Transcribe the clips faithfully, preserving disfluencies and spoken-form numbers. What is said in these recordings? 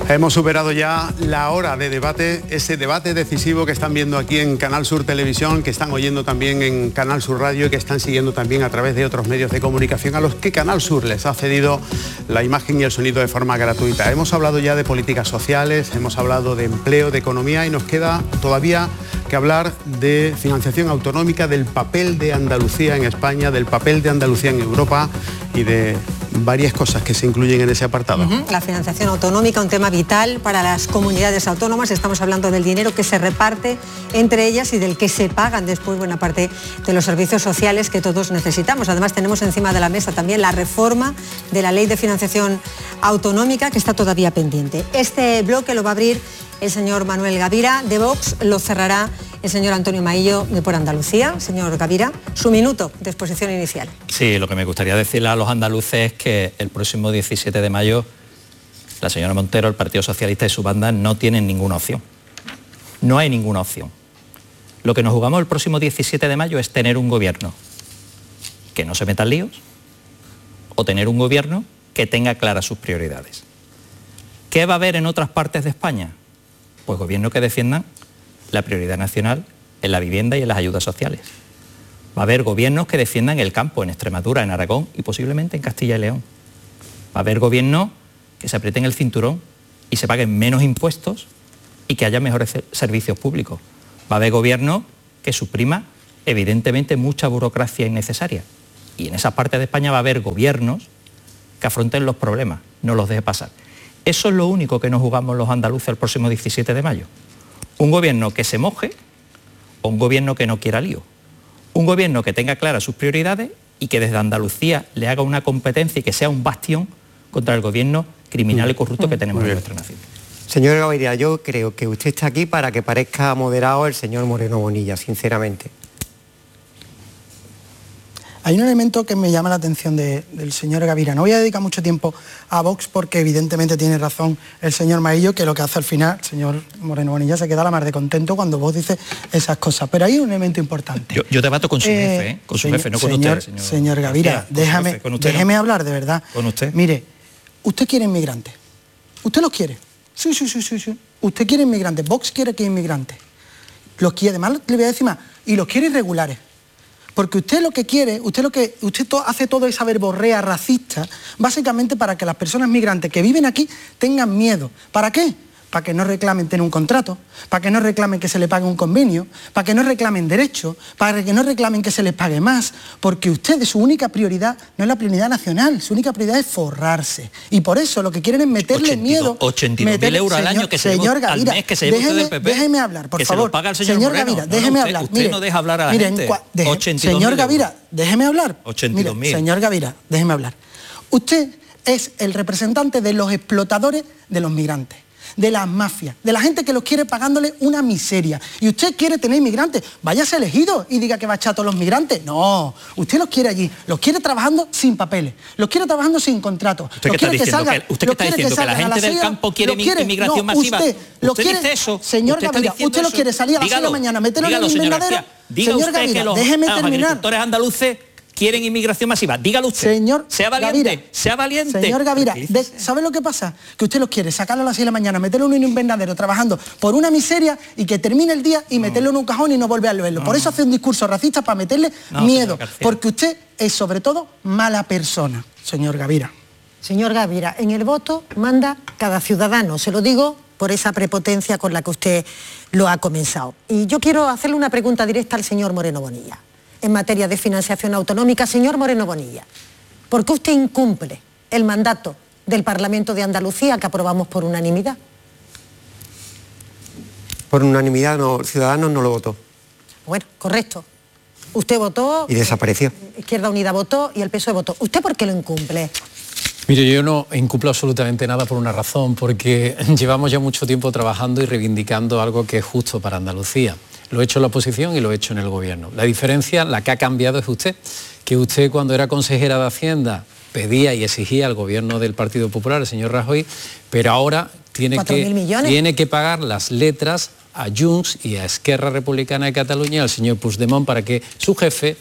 Hemos superado ya la hora de debate, ese debate decisivo que están viendo aquí en Canal Sur Televisión, que están oyendo también en Canal Sur Radio y que están siguiendo también a través de otros medios de comunicación a los que Canal Sur les ha cedido la imagen y el sonido de forma gratuita. Hemos hablado ya de políticas sociales, hemos hablado de empleo, de economía y nos queda todavía que hablar de financiación autonómica, del papel de Andalucía en España, del papel de Andalucía en Europa y de varias cosas que se incluyen en ese apartado. Uh-huh. La financiación autonómica, un tema vital para las comunidades autónomas. Estamos hablando del dinero que se reparte entre ellas y del que se pagan después buena parte de los servicios sociales que todos necesitamos. Además, tenemos encima de la mesa también la reforma de la ley de financiación autonómica que está todavía pendiente. Este bloque lo va a abrir el señor Manuel Gavira de Vox, lo cerrará el señor Antonio Maillo de Por Andalucía. Señor Gavira, su minuto de exposición inicial. Sí, lo que me gustaría decirle a los andaluces es que el próximo diecisiete de mayo la señora Montero, el Partido Socialista y su banda no tienen ninguna opción. No hay ninguna opción. Lo que nos jugamos el próximo diecisiete de mayo es tener un gobierno que no se meta en líos o tener un gobierno que tenga claras sus prioridades. ¿Qué va a haber en otras partes de España? Pues gobiernos que defiendan la prioridad nacional en la vivienda y en las ayudas sociales. Va a haber gobiernos que defiendan el campo en Extremadura, en Aragón y posiblemente en Castilla y León. Va a haber gobiernos que se aprieten el cinturón y se paguen menos impuestos y que haya mejores servicios públicos. Va a haber gobiernos que suprima evidentemente mucha burocracia innecesaria. Y en esas partes de España va a haber gobiernos que afronten los problemas, no los deje pasar. Eso es lo único que nos jugamos los andaluces el próximo diecisiete de mayo. Un gobierno que se moje o un gobierno que no quiera lío. Un gobierno que tenga claras sus prioridades y que desde Andalucía le haga una competencia y que sea un bastión contra el gobierno criminal y corrupto que tenemos en nuestra nación. Señor Gavira, yo creo que usted está aquí para que parezca moderado el señor Moreno Bonilla, sinceramente. Hay un elemento que me llama la atención de, del señor Gavira. No voy a dedicar mucho tiempo a Vox porque evidentemente tiene razón el señor Maillo, que lo que hace al final, el señor Moreno Bonilla se queda a la mar de contento cuando Vox dice esas cosas. Pero hay un elemento importante. Yo, yo debato con su eh, jefe, ¿eh? Con su señor, jefe, no con señor, usted, señor. Señor Gavira, García, déjame, jefe, con usted déjeme no. hablar de verdad. Con usted. Mire, usted quiere inmigrantes. ¿Usted los quiere? Sí, sí, sí, sí, sí. Usted quiere inmigrantes. Vox quiere que inmigrantes. Los quiere, además le voy a decir más, y los quiere irregulares. Porque usted lo que quiere, usted lo que usted to, hace toda esa verborrea racista, básicamente para que las personas migrantes que viven aquí tengan miedo. ¿Para qué? Para que no reclamen tener un contrato, para que no reclamen que se le pague un convenio, para que no reclamen derechos, para que no reclamen que se les pague más, porque ustedes, su única prioridad no es la prioridad nacional, su única prioridad es forrarse. Y por eso lo que quieren es meterle ochenta y dos, miedo... ochenta y dos mil euros al año que se señor lleva, Gavira, al mes que se lleva usted del P P. Déjeme hablar, por que favor. Se lo paga el señor, señor Moreno. Gavira, no, déjeme no, usted, hablar. Usted mire, no deja hablar a la mire, gente. Deje, ochenta y dos señor mil Gavira, euros. déjeme hablar. ochenta y dos mil. Señor Gavira, déjeme hablar. Usted es el representante de los explotadores de los migrantes, de las mafias, de la gente que los quiere pagándole una miseria. Y usted quiere tener inmigrantes, váyase elegido y diga que va a echar a todos los migrantes. No, usted los quiere allí, los quiere trabajando sin papeles, los quiere trabajando sin contratos. ¿Usted qué está diciendo? ¿Que, ¿Usted qué está diciendo? ¿Que la gente del campo quiere inmigración masiva? Usted, lo ¿Usted quiere, dice eso? Señor ¿Usted Gavira, usted lo quiere salir a las seis de la mañana, meterlo en el invernadero. Diga señor usted Gavira, que los, déjeme los terminar. agricultores andaluces quieren inmigración masiva. Dígalo usted. Señor sea valiente, Gavira, sea valiente. Señor Gavira, de, ¿sabe lo que pasa? Que usted los quiere sacarlo a las seis de la mañana, meterlo en un invernadero trabajando por una miseria y que termine el día y no. meterlo en un cajón y no volver a verlo. No. Por eso hace un discurso racista para meterle no, miedo. Porque usted es sobre todo mala persona, señor Gavira. Señor Gavira, en el voto manda cada ciudadano. Se lo digo por esa prepotencia con la que usted lo ha comenzado. Y yo quiero hacerle una pregunta directa al señor Moreno Bonilla. En materia de financiación autonómica, señor Moreno Bonilla, ¿por qué usted incumple el mandato del Parlamento de Andalucía que aprobamos por unanimidad? Por unanimidad, no, Ciudadanos no lo votó. Bueno, correcto. Usted votó... Y desapareció. Izquierda Unida votó y el P S O E votó. ¿Usted por qué lo incumple? Mire, yo no incumplo absolutamente nada por una razón, porque llevamos ya mucho tiempo trabajando y reivindicando algo que es justo para Andalucía. Lo he hecho en la oposición y lo he hecho en el gobierno. La diferencia, la que ha cambiado es usted, que usted cuando era consejera de Hacienda pedía y exigía al gobierno del Partido Popular, el señor Rajoy, pero ahora tiene que, tiene que pagar las letras a Junts y a Esquerra Republicana de Cataluña, al señor Puigdemont, para que su jefe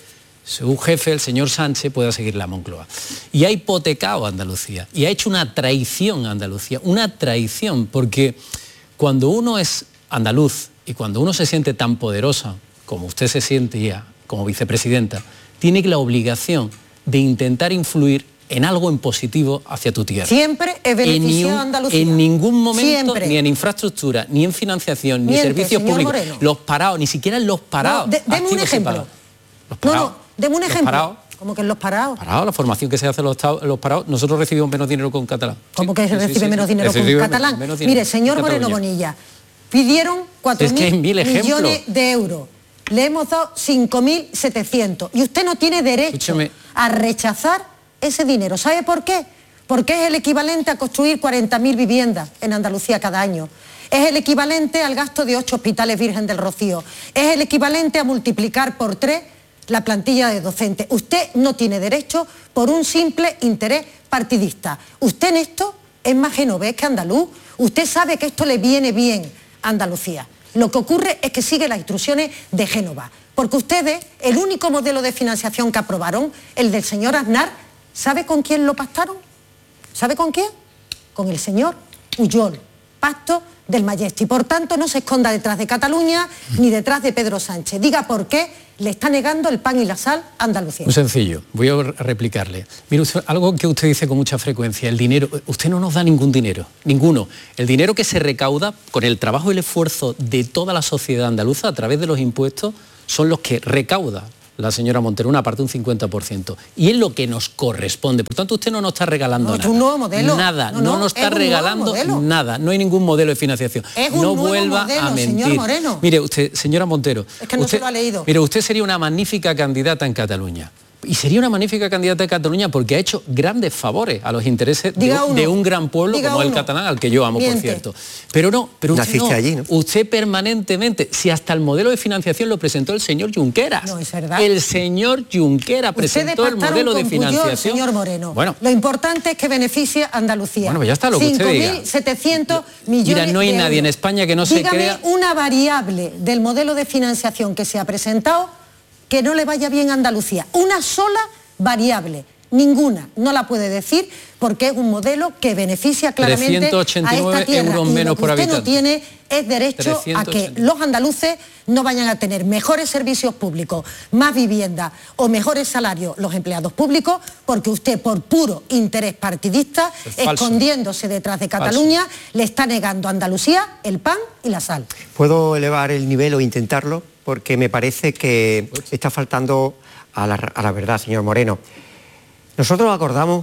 su jefe, el señor Sánchez, pueda seguir la Moncloa. Y ha hipotecado a Andalucía y ha hecho una traición a Andalucía, una traición, porque cuando uno es andaluz y cuando uno se siente tan poderosa como usted se siente como vicepresidenta, tiene la obligación de intentar influir en algo en positivo hacia tu tierra. Siempre he beneficiado a Andalucía. En ningún momento, Siempre. ni en infraestructura, ni en financiación, ni Miente, servicios señor públicos, Moreno. los parados, ni siquiera en los parados. No, de, deme un ejemplo. Los parados. No, no, deme un Los ejemplo. parados. ¿Cómo que en los parados? Parados, la formación que se hace en los, los parados, nosotros recibimos menos dinero con catalán. ¿Cómo Sí, que se sí, recibe sí, menos sí. dinero Se con recibe catalán? menos dinero Mire, señor en Moreno Cataluña. Bonilla, pidieron cuatro Es que hay mil mil ejemplos. millones de euros. Le hemos dado cinco mil setecientos. Y usted no tiene derecho Escúchame. a rechazar ese dinero. ¿Sabe por qué? Porque es el equivalente a construir cuarenta mil viviendas en Andalucía cada año. Es el equivalente al gasto de ocho hospitales Virgen del Rocío. Es el equivalente a multiplicar por tres la plantilla de docentes. Usted no tiene derecho por un simple interés partidista. Usted en esto es más genovés que andaluz. Usted sabe que esto le viene bien a Andalucía. Lo que ocurre es que sigue las instrucciones de Génova. Porque ustedes, el único modelo de financiación que aprobaron, el del señor Aznar, ¿sabe con quién lo pactaron? ¿Sabe con quién? Con el señor Pujol, pacto del Majestic. Por tanto, no se esconda detrás de Cataluña ni detrás de Pedro Sánchez. Diga por qué le está negando el pan y la sal a Andalucía. Muy sencillo, voy a replicarle. Mire, usted, algo que usted dice con mucha frecuencia, el dinero, usted no nos da ningún dinero, ninguno. El dinero que se recauda con el trabajo y el esfuerzo de toda la sociedad andaluza a través de los impuestos son los que recauda la señora Montero, una parte, un cincuenta por ciento. Y es lo que nos corresponde. Por tanto, usted no nos está regalando No, nada. es un nuevo modelo. Nada, no, No, no, nos está es un nuevo regalando modelo. nada. No hay ningún modelo de financiación. Es un no nuevo vuelva modelo, a mentir. señor Moreno. Mire, usted, señora Montero. Es que no usted, se lo ha leído. Mire, usted sería una magnífica candidata en Cataluña. Y sería una magnífica candidata en Cataluña porque ha hecho grandes favores a los intereses de, Diga uno. de un gran pueblo Diga como el uno. catalán, al que yo amo, Miente. por cierto. Pero no, pero usted, Naciste no. allí, ¿no? Usted permanentemente, si hasta el modelo de financiación lo presentó el señor Junqueras. No, es verdad. El señor Junqueras presentó el pactaron modelo de con Pujol, financiación. señor Moreno. Bueno, Lo importante es que beneficie a Andalucía. Bueno, pues ya está, lo que usted diga. cinco mil setecientos millones Mira, no hay de nadie en euros. España que no se Dígame crea- una variable del modelo de financiación que se ha presentado que no le vaya bien a Andalucía. Una sola variable. Ninguna, no la puede decir porque es un modelo que beneficia claramente trescientos ochenta y nueve a esta tierra. euros Y menos lo que por usted habitante. no tiene es derecho a trescientos ochenta y que nueve. los andaluces no vayan a tener mejores servicios públicos, más vivienda o mejores salarios los empleados públicos, porque usted por puro interés partidista, Es falso. escondiéndose detrás de Cataluña, le está negando a Andalucía el pan y la sal. ¿Puedo elevar el nivel o intentarlo? Porque me parece que está faltando a la, a la verdad, señor Moreno. Nosotros acordamos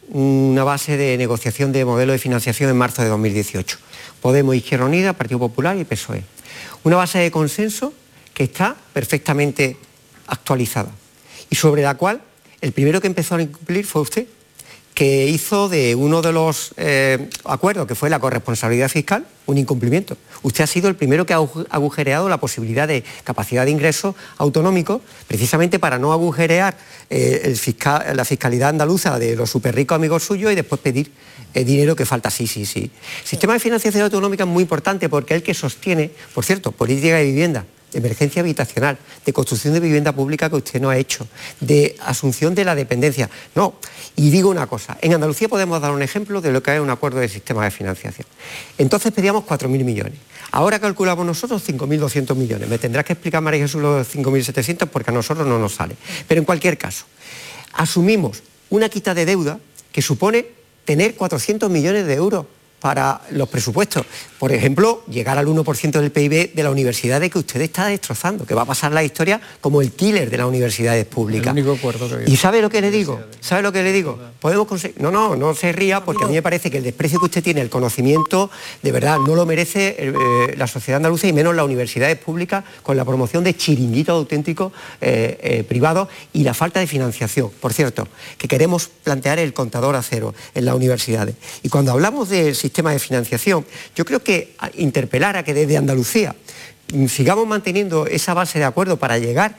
una base de negociación de modelo de financiación en marzo de dos mil dieciocho. Podemos, Izquierda Unida, Partido Popular y P S O E. Una base de consenso que está perfectamente actualizada y sobre la cual el primero que empezó a incumplir fue usted, que hizo de uno de los eh, acuerdos, que fue la corresponsabilidad fiscal, un incumplimiento. Usted ha sido el primero que ha agujereado la posibilidad de capacidad de ingresos autonómicos, precisamente para no agujerear eh, el fiscal, la fiscalidad andaluza de los superricos amigos suyos y después pedir eh, dinero que falta. Sí, sí, sí. El sistema de financiación autonómica es muy importante porque es el que sostiene, por cierto, política de vivienda, de emergencia habitacional, de construcción de vivienda pública que usted no ha hecho, de asunción de la dependencia. No, y digo una cosa, en Andalucía podemos dar un ejemplo de lo que es un acuerdo de sistema de financiación. Entonces pedíamos cuatro mil millones, ahora calculamos nosotros cinco mil doscientos millones. Me tendrás que explicar, María Jesús, los cinco mil setecientos porque a nosotros no nos sale. Pero en cualquier caso, asumimos una quita de deuda que supone tener cuatrocientos millones de euros para los presupuestos. Por ejemplo, llegar al uno por ciento del P I B de la universidad de que usted está destrozando, que va a pasar la historia como el killer de las universidades públicas. El único acuerdo que había. ¿Y sabe lo que le digo? ¿Sabe lo que le digo? Podemos conseguir... No, no, no se ría porque a mí me parece que el desprecio que usted tiene, el conocimiento, de verdad, no lo merece eh, la sociedad andaluza y menos las universidades públicas con la promoción de chiringuitos auténticos eh, eh, privados y la falta de financiación. Por cierto, que queremos plantear el contador a cero en las universidades. Y cuando hablamos del sistema de financiación, yo creo que interpelar a que desde Andalucía sigamos manteniendo esa base de acuerdo para llegar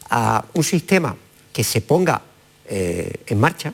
a un sistema que se ponga eh, en marcha,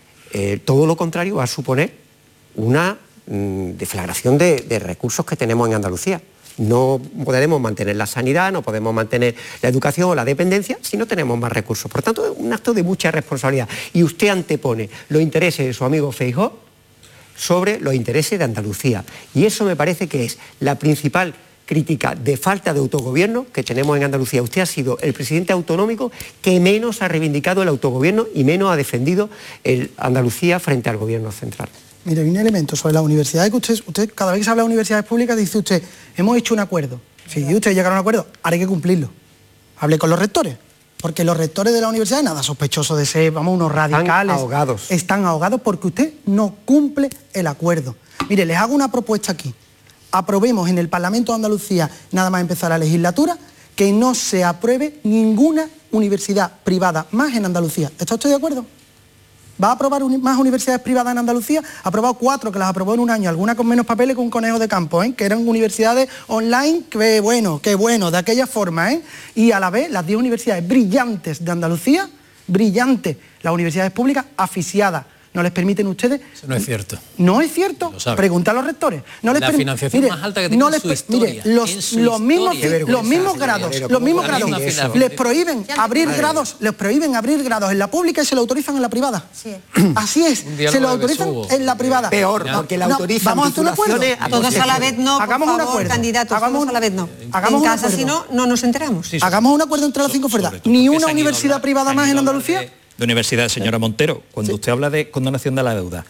eh, todo lo contrario va a suponer una mm, deflagración de, de recursos que tenemos en Andalucía. no podremos mantener la sanidad, no podemos mantener la educación o la dependencia si no tenemos más recursos. Por tanto, es un acto de mucha responsabilidad. Y usted antepone los intereses de su amigo Feijóo sobre los intereses de Andalucía. Y eso me parece que es la principal crítica de falta de autogobierno que tenemos en Andalucía. Usted ha sido el presidente autonómico que menos ha reivindicado el autogobierno y menos ha defendido el Andalucía frente al gobierno central. Mire, hay un elemento sobre las universidades que usted, usted cada vez que se habla de universidades públicas dice usted, hemos hecho un acuerdo. Si ustedes llegaron a un acuerdo, ahora hay que cumplirlo. Hable con los rectores, porque los rectores de la universidad, nada sospechoso de ser, vamos, unos radicales. Están ahogados. Están ahogados porque usted no cumple el acuerdo. Mire, les hago una propuesta aquí. Aprobemos en el Parlamento de Andalucía, nada más empezar la legislatura, que no se apruebe ninguna universidad privada más en Andalucía. ¿Está usted de acuerdo? ¿Va a aprobar uni- más universidades privadas en Andalucía? Ha aprobado cuatro, que las aprobó en un año, algunas con menos papeles que un conejo de campo, ¿eh? Que eran universidades online, que bueno, qué bueno, de aquella forma, ¿eh? Y a la vez, las diez universidades brillantes de Andalucía, brillantes, las universidades públicas asfixiadas. ¿No les permiten ustedes? Eso no es cierto. ¿No es cierto? Pregunta a los rectores. No les La permi- financiación mire, más alta que tiene no en les su per- historia, mire, los, en su los mismos, historia. los mismos Qué grados, vergüenza, los mismos ¿cómo grados, puede decir eso? les prohíben abrir Madre grados, les prohíben abrir grados en la pública y se lo autorizan en la privada. Sí. Así es, Un diálogo se lo de autorizan besugo. en la privada. Peor, No, porque la no, autorizan vamos a hacer un acuerdo. titulaciones a Todos a la vez no, por Hagamos un favor, acuerdo. candidatos, Hagamos todos un- a la vez no. hagamos En un casa, si acuerdo. no, no nos enteramos. Sí, sí. Hagamos un acuerdo entre las cinco fuerzas. Sobre todo Ni porque una se han ido a universidad hablar- privada se han más ido en a hablar Andalucía. De, de universidad, señora Montero, cuando usted habla de condonación de la deuda,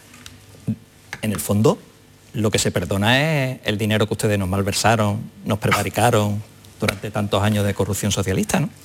en el fondo lo que se perdona es el dinero que ustedes nos malversaron, nos prevaricaron durante tantos años de corrupción socialista, ¿no?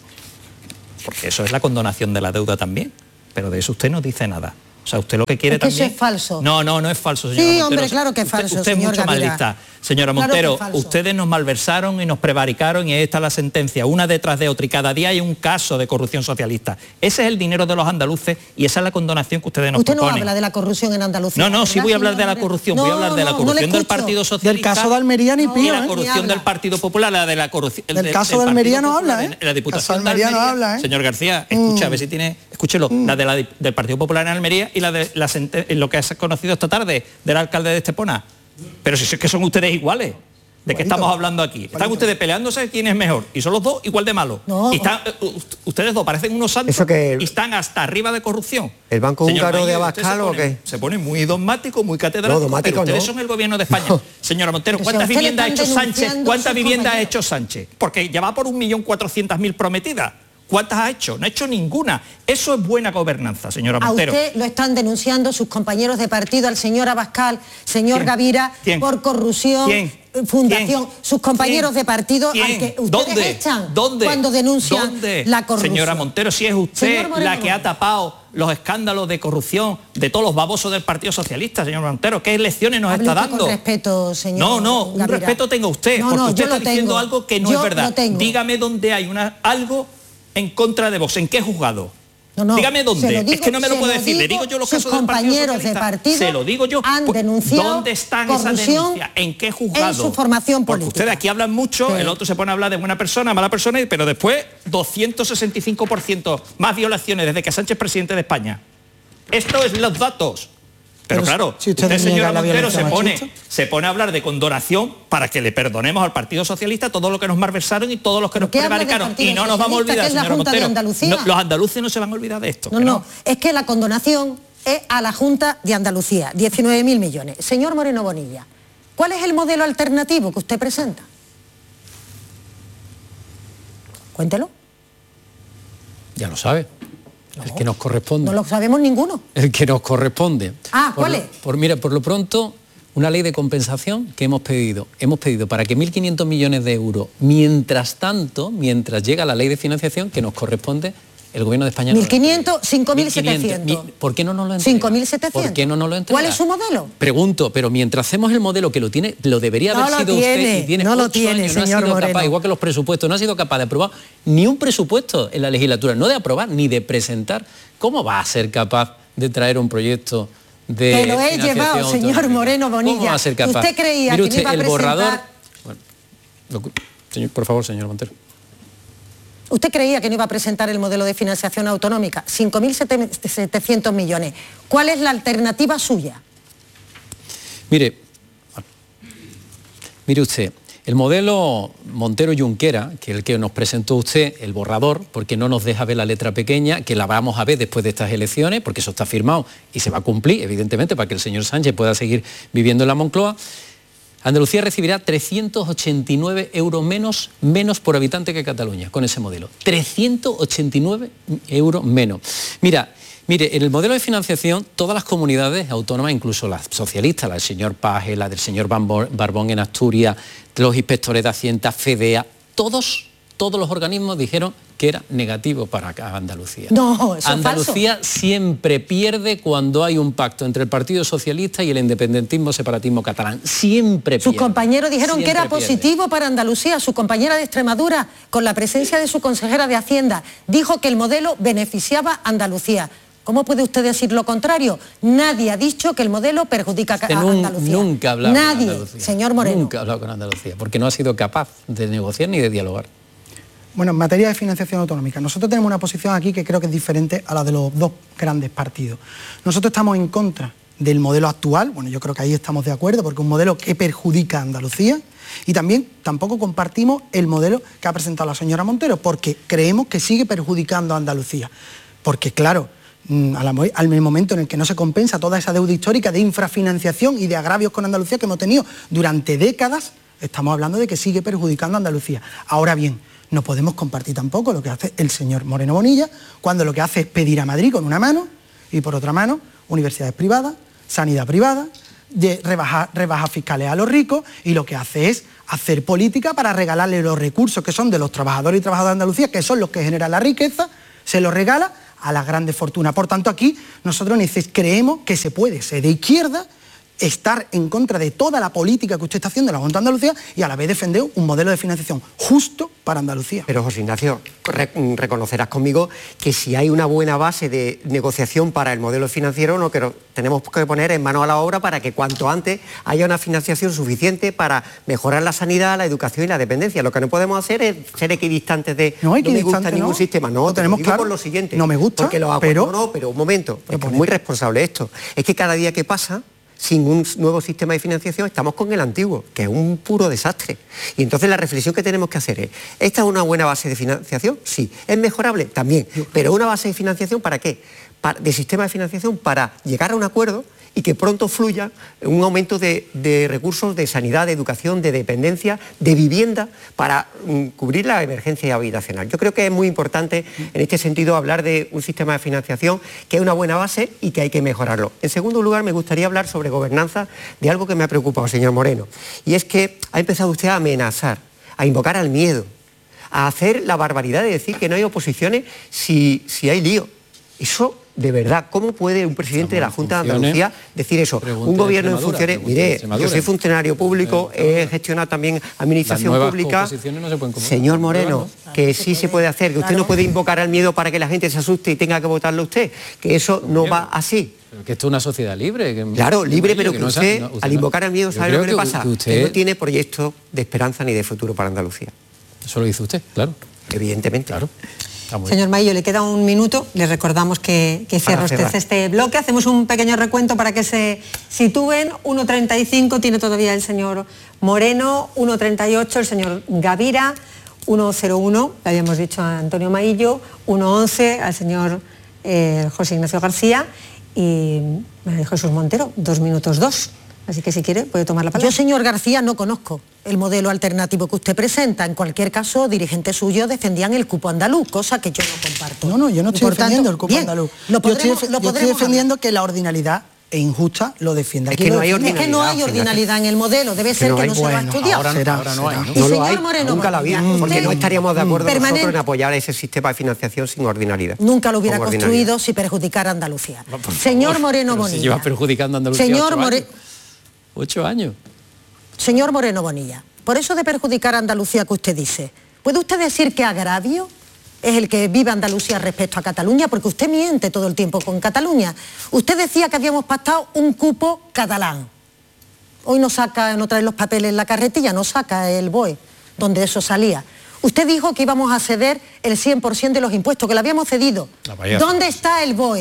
Porque eso es la condonación de la deuda también, pero de eso usted no dice nada. O sea, usted lo que quiere Es que eso también... es falso. No, no, no es falso, señora Sí, Montero. hombre, claro que es Usted- falso, Usted, es señor mucho más Gavira. lista. Señora Claro que Montero, es falso. ustedes nos malversaron y nos prevaricaron y ahí está la sentencia, una detrás de otra, y cada día hay un caso de corrupción socialista. Ese es el dinero de los andaluces y esa es la condonación que ustedes nos Usted no proponen. habla de la corrupción en Andalucía. No, no, sí ¿verdad, voy a hablar señor de la Moreno? corrupción, No, voy a hablar de la no, no le corrupción del escucho. Partido Socialista. Del caso de Almería ni y pío, la ¿eh? corrupción Ni habla. del Partido Popular, la de la corrupción... Del caso de Almería no habla, ¿eh? La Diputación Caso de Almería no habla, ¿eh? Señor García, escucha, Mm. a ver si tiene... Escúchelo, la de la, di- del Partido Popular en Almería y la de la sente- lo que has conocido esta tarde del alcalde de Estepona. Pero si es que son ustedes iguales. ¿De qué Igualito. estamos hablando aquí? Están ustedes peleándose quién es mejor. Y son los dos igual de malos. No. Y están, eh, u- ustedes dos parecen unos santos Eso que- y están hasta arriba de corrupción. ¿El Banco Señor Húngaro de Mañez, usted Abascal se o pone- qué? Se pone muy dogmático, muy catedrático, No, dogmático pero ustedes no. son el gobierno de España. Señora Montero, Pero si a ¿cuántas usted le viviendas ha están hecho Sánchez? denunciando ¿Cuántas sus viviendas ha compañeros? hecho Sánchez? Porque ya va por un millón cuatrocientas mil prometidas. ¿Cuántas ha hecho? No ha hecho ninguna. Eso es buena gobernanza, señora A Montero. usted lo están denunciando sus compañeros de partido, al señor Abascal, señor ¿Quién? Gavira, ¿Quién? por corrupción, ¿Quién? eh, fundación, ¿Quién? sus compañeros ¿Quién? de partido ¿Quién? al que ustedes ¿Dónde? echan ¿Dónde? cuando denuncian ¿Dónde? la corrupción. Señora Montero, si es usted Señor Moreno. la que ha tapado los escándalos de corrupción de todos los babosos del Partido Socialista, señor Montero, ¿qué lecciones nos Hable está usted dando? con respeto, señor No, no, un Gavira. respeto tenga usted, No, porque no, usted yo está lo diciendo tengo. algo que no Yo es verdad. lo tengo. Dígame dónde hay una, algo en contra de Vox, ¿en qué juzgado? No, no, Dígame dónde. se lo es digo- que no me lo se puede lo decir. Le digo, digo yo los sus casos del Partido compañeros de Socialista. partido Se lo digo yo. han Pues, denunciado ¿dónde están esas corrupción denuncias? ¿En qué juzgado? en su formación Porque política. ustedes aquí hablan mucho, Sí. el otro se pone a hablar de buena persona, mala persona, y- pero después doscientos sesenta y cinco por ciento más violaciones desde que Sánchez es presidente de España. Esto es los datos. Pero, Pero claro, si usted usted, niega señora la Montero, se violencia pone, machista. se pone a hablar de condonación para que le perdonemos al Partido Socialista todo lo que nos malversaron y todos los que nos ¿Qué habla del prevaricaron. Partido Y no nos vamos a Socialista, olvidar, que es la señora Junta de Montero. Andalucía? No, los andaluces no se van a olvidar de esto. No, que no, es que la condonación es a la Junta de Andalucía, diecinueve mil millones. Señor Moreno Bonilla, ¿cuál es el modelo alternativo que usted presenta? Cuéntelo. Ya lo sabe. El que nos corresponde. No lo sabemos ninguno. El que nos corresponde. Ah, Por ¿cuál lo- es? Por, mira, por lo pronto, una ley de compensación que hemos pedido. Hemos pedido para que mil quinientos millones de euros, mientras tanto, mientras llega la ley de financiación que nos corresponde, el gobierno de España... no lo mil quinientos, cinco mil mil quinientos. setecientos. Mi- ¿Por qué no nos lo entrega? cinco mil setecientos. ¿Por qué no nos lo entrega? ¿Cuál es su modelo? Pregunto, pero mientras hacemos el modelo que lo tiene, lo debería No haber lo sido tiene, usted y tiene no lo ocho tiene, años, no ha señor sido Moreno. capaz, igual que los presupuestos, no ha sido capaz de aprobar ni un presupuesto en la legislatura, no de aprobar ni de presentar. ¿Cómo va a ser capaz de traer un proyecto de Que lo he financiación llevado, señor autonómica? Moreno Bonilla. ¿Cómo va a ser capaz? Usted creía Mire que usted, me iba a el presentar... borrador... Bueno, lo que- señor, por favor, señor Montero. Usted creía que no iba a presentar el modelo de financiación autonómica, cinco mil setecientos millones. ¿Cuál es la alternativa suya? Mire, mire usted, El modelo Montero-Junquera, que es el que nos presentó usted, el borrador, porque no nos deja ver la letra pequeña, que la vamos a ver después de estas elecciones, porque eso está firmado y se va a cumplir, evidentemente, para que el señor Sánchez pueda seguir viviendo en la Moncloa. Andalucía recibirá trescientos ochenta y nueve euros menos, menos por habitante que Cataluña, con ese modelo. trescientos ochenta y nueve euros menos. Mira, Mire, en el modelo de financiación, todas las comunidades autónomas, incluso las socialistas, la del señor Paje, la del señor Barbón en Asturias, los inspectores de Hacienda, FEDEA, todos, todos los organismos dijeron que era negativo para Andalucía. No, eso Andalucía es falso. Siempre pierde cuando hay un pacto entre el Partido Socialista y el independentismo separatismo catalán. Siempre pierde. Sus compañeros dijeron Siempre que era pierde. positivo para Andalucía. Su compañera de Extremadura, con la presencia de su consejera de Hacienda, dijo que el modelo beneficiaba a Andalucía. ¿Cómo puede usted decir lo contrario? Nadie ha dicho que el modelo perjudica a Andalucía. Nunca ha hablado Nadie, con Andalucía. señor Moreno. Nunca ha hablado con Andalucía, porque no ha sido capaz de negociar ni de dialogar. Bueno, en materia de financiación autonómica, nosotros tenemos una posición aquí que creo que es diferente a la de los dos grandes partidos. Nosotros estamos en contra del modelo actual, bueno, yo creo que ahí estamos de acuerdo, porque es un modelo que perjudica a Andalucía, y también tampoco compartimos el modelo que ha presentado la señora Montero, porque creemos que sigue perjudicando a Andalucía. Porque, claro, al momento en el que no se compensa toda esa deuda histórica de infrafinanciación y de agravios con Andalucía que hemos tenido durante décadas, estamos hablando de que sigue perjudicando a Andalucía. Ahora bien, no podemos compartir tampoco lo que hace el señor Moreno Bonilla, cuando lo que hace es pedir a Madrid con una mano y por otra mano universidades privadas, sanidad privada, de rebajar, rebajas fiscales a los ricos, y lo que hace es hacer política para regalarle los recursos que son de los trabajadores y trabajadoras de Andalucía, que son los que generan la riqueza, se los regala a las grandes fortunas. Por tanto, aquí nosotros creemos que se puede ser de izquierda, estar en contra de toda la política que usted está haciendo en la Junta de Andalucía y a la vez defender un modelo de financiación justo para Andalucía. Pero, José Ignacio, re reconocerás conmigo que si hay una buena base de negociación para el modelo financiero, lo que nos tenemos que poner en mano a la obra para que cuanto antes haya una financiación suficiente para mejorar la sanidad, la educación y la dependencia. Lo que no podemos hacer es ser equidistantes de no, no me gusta ningún no. sistema. No, lo tenemos digo claro. por lo siguiente. No me gusta, porque los pero... No, no, pero un momento, es que es muy responsable esto. Es que cada día que pasa, sin un nuevo sistema de financiación, estamos con el antiguo, que es un puro desastre. Y entonces la reflexión que tenemos que hacer es, ¿esta es una buena base de financiación? Sí. ¿Es mejorable? También. Pero ¿una base de financiación para qué? Para, de sistema de financiación para llegar a un acuerdo y que pronto fluya un aumento de, de recursos de sanidad, de educación, de dependencia, de vivienda, para um, cubrir la emergencia habitacional. Yo creo que es muy importante en este sentido hablar de un sistema de financiación que es una buena base y que hay que mejorarlo. En segundo lugar, me gustaría hablar sobre gobernanza de algo que me ha preocupado, señor Moreno, y es que ha empezado usted a amenazar, a invocar al miedo, a hacer la barbaridad de decir que no hay oposiciones si, si hay lío. Eso... De verdad, ¿cómo puede un presidente de la Junta de Andalucía decir eso? Un gobierno en funciones... Mire, yo soy funcionario público, he gestionado también administración pública. No se pueden Señor Moreno, que sí se puede hacer, que usted no puede invocar al miedo para que la gente se asuste y tenga que votarlo usted, que eso no va así. Pero que esto es una sociedad libre. Que, claro, libre, pero que, que usted, no, usted al invocar al miedo, ¿sabe lo que, que le pasa? Que, usted... que no tiene proyecto de esperanza ni de futuro para Andalucía. Eso lo dice usted, claro. Evidentemente. Claro. Señor Maillo, le queda un minuto, le recordamos que, que cierra usted este bloque, hacemos un pequeño recuento para que se sitúen. Uno treinta y cinco tiene todavía el señor Moreno, uno treinta y ocho el señor Gavira, uno cero uno, le habíamos dicho a Antonio Maillo, uno once al señor eh, José Ignacio García y María Jesús Montero, dos minutos dos. Así que si quiere puede tomar la palabra. Yo, señor García, no conozco el modelo alternativo que usted presenta. En cualquier caso, dirigentes suyos defendían el cupo andaluz, cosa que yo no comparto. No, no, yo no estoy defendiendo el cupo bien, andaluz. Lo podremos, yo estoy, lo yo estoy defendiendo hablar. Que la ordinalidad e injusta lo defienda. Es que no hay ordinalidad. Es que no hay ordinalidad en el modelo, debe ser que no, que no se bueno, lo ha estudiado. Ahora, será, ahora no hay. ¿no? No señor lo hay, Moreno, nunca la había, porque no estaríamos de acuerdo permanente, nosotros en apoyar ese sistema de financiación sin ordinalidad. Nunca lo hubiera construido si perjudicara a Andalucía. No, señor Moreno Bonilla. Se lleva perjudicando a Andalucía señor ocho, More... años. ocho años. Señor Moreno Bonilla, por eso de perjudicar a Andalucía que usted dice, ¿puede usted decir que agravio es el que vive Andalucía respecto a Cataluña? Porque usted miente todo el tiempo con Cataluña. Usted decía que habíamos pactado un cupo catalán. Hoy no saca, no trae los papeles en la carretilla, no saca el B O E, donde eso salía. Usted dijo que íbamos a ceder el cien por ciento de los impuestos, que lo habíamos cedido. ¿Dónde está el B O E?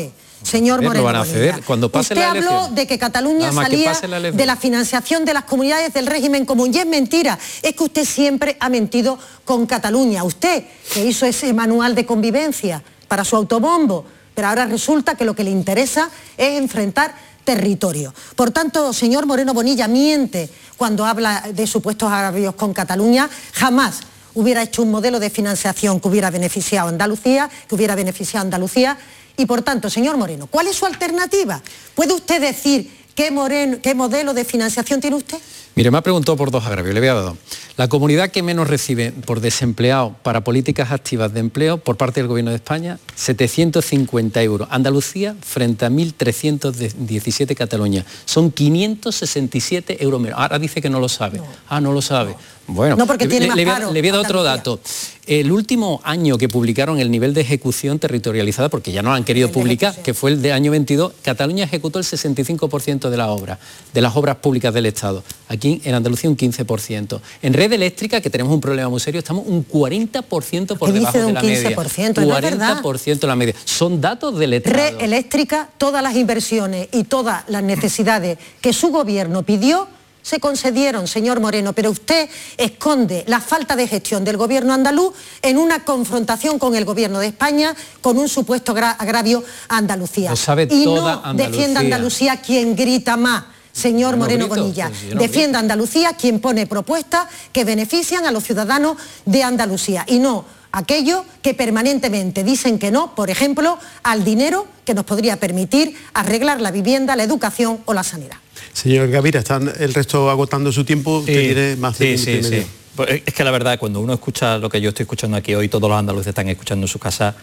Señor ver, Moreno lo van a ceder Bonilla, cuando pase usted la habló elección. de que Cataluña Nada más que salía pase la elección. de la financiación de las comunidades del régimen común, y es mentira. Es que usted siempre ha mentido con Cataluña. Usted, que hizo ese manual de convivencia para su autobombo, pero ahora resulta que lo que le interesa es enfrentar territorio. Por tanto, señor Moreno Bonilla miente cuando habla de supuestos agravios con Cataluña. Jamás hubiera hecho un modelo de financiación que hubiera beneficiado a Andalucía, que hubiera beneficiado a Andalucía. Y por tanto, señor Moreno, ¿cuál es su alternativa? ¿Puede usted decir qué, moreno, qué modelo de financiación tiene usted? Mire, me ha preguntado por dos agravios, le voy a dar dos. La comunidad que menos recibe por desempleado para políticas activas de empleo por parte del Gobierno de España, setecientos cincuenta euros. Andalucía frente a mil trescientos diecisiete Cataluña. Son quinientos sesenta y siete euros menos. Ahora dice que no lo sabe. No. Ah, no lo sabe. No. Bueno, no, porque le, tiene más le, paro, le voy a dar otro dato. El último año que publicaron el nivel de ejecución territorializada, porque ya no lo han querido publicar, que fue el de año veintidós, Cataluña ejecutó el sesenta y cinco por ciento de las obras, de las obras públicas del Estado. Aquí en Andalucía un quince por ciento. En red eléctrica, que tenemos un problema muy serio, estamos un cuarenta por ciento por debajo de la media. cuarenta por ciento la media. Son datos del Estado. Red eléctrica, todas las inversiones y todas las necesidades que su gobierno pidió se concedieron, señor Moreno, pero usted esconde la falta de gestión del gobierno andaluz en una confrontación con el gobierno de España, con un supuesto agravio a Andalucía. Lo sabe y toda no Andalucía. Defienda Andalucía quien grita más. Señor no Moreno grito, Bonilla, pues no defienda Andalucía quien pone propuestas que benefician a los ciudadanos de Andalucía y no aquellos que permanentemente dicen que no, por ejemplo, al dinero que nos podría permitir arreglar la vivienda, la educación o la sanidad. Señor Gavira, ¿están el resto agotando su tiempo? Usted Sí, tiene más de sí, sí, sí. Pues es que la verdad, cuando uno escucha lo que yo estoy escuchando aquí hoy, todos los andaluces están escuchando en su casa,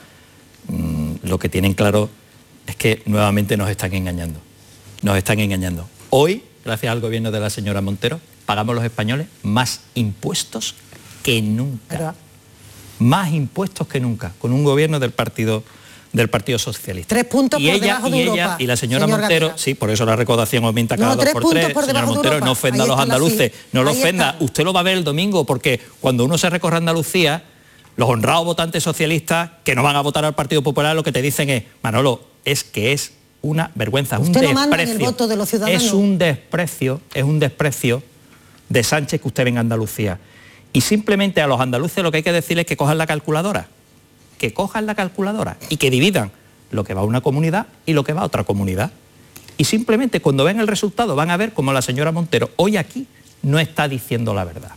mmm, lo que tienen claro es que nuevamente nos están engañando. Nos están engañando. Hoy, gracias al gobierno de la señora Montero, pagamos los españoles más impuestos que nunca. ¿Verdad? Más impuestos que nunca, con un gobierno del partido del Partido Socialista. Tres puntos y por ella, debajo de y Europa, ella y la señora señor Montero, Gavira. sí, por eso la recaudación aumenta cada No, dos tres por puntos tres. por Señora debajo de Montero, Europa. no ofenda Ahí a los está la andaluces, cifra. no lo Ahí ofenda. está. Usted lo va a ver el domingo, porque cuando uno se recorre a Andalucía, los honrados votantes socialistas que no van a votar al Partido Popular lo que te dicen es, Manolo, es que es una vergüenza, un Usted no desprecio. manda en el voto de los ciudadanos. Es un desprecio, es un desprecio de Sánchez que usted venga a Andalucía. Y simplemente a los andaluces lo que hay que decirles es que cojan la calculadora, que cojan la calculadora y que dividan lo que va a una comunidad y lo que va a otra comunidad. Y simplemente cuando ven el resultado van a ver como la señora Montero hoy aquí no está diciendo la verdad.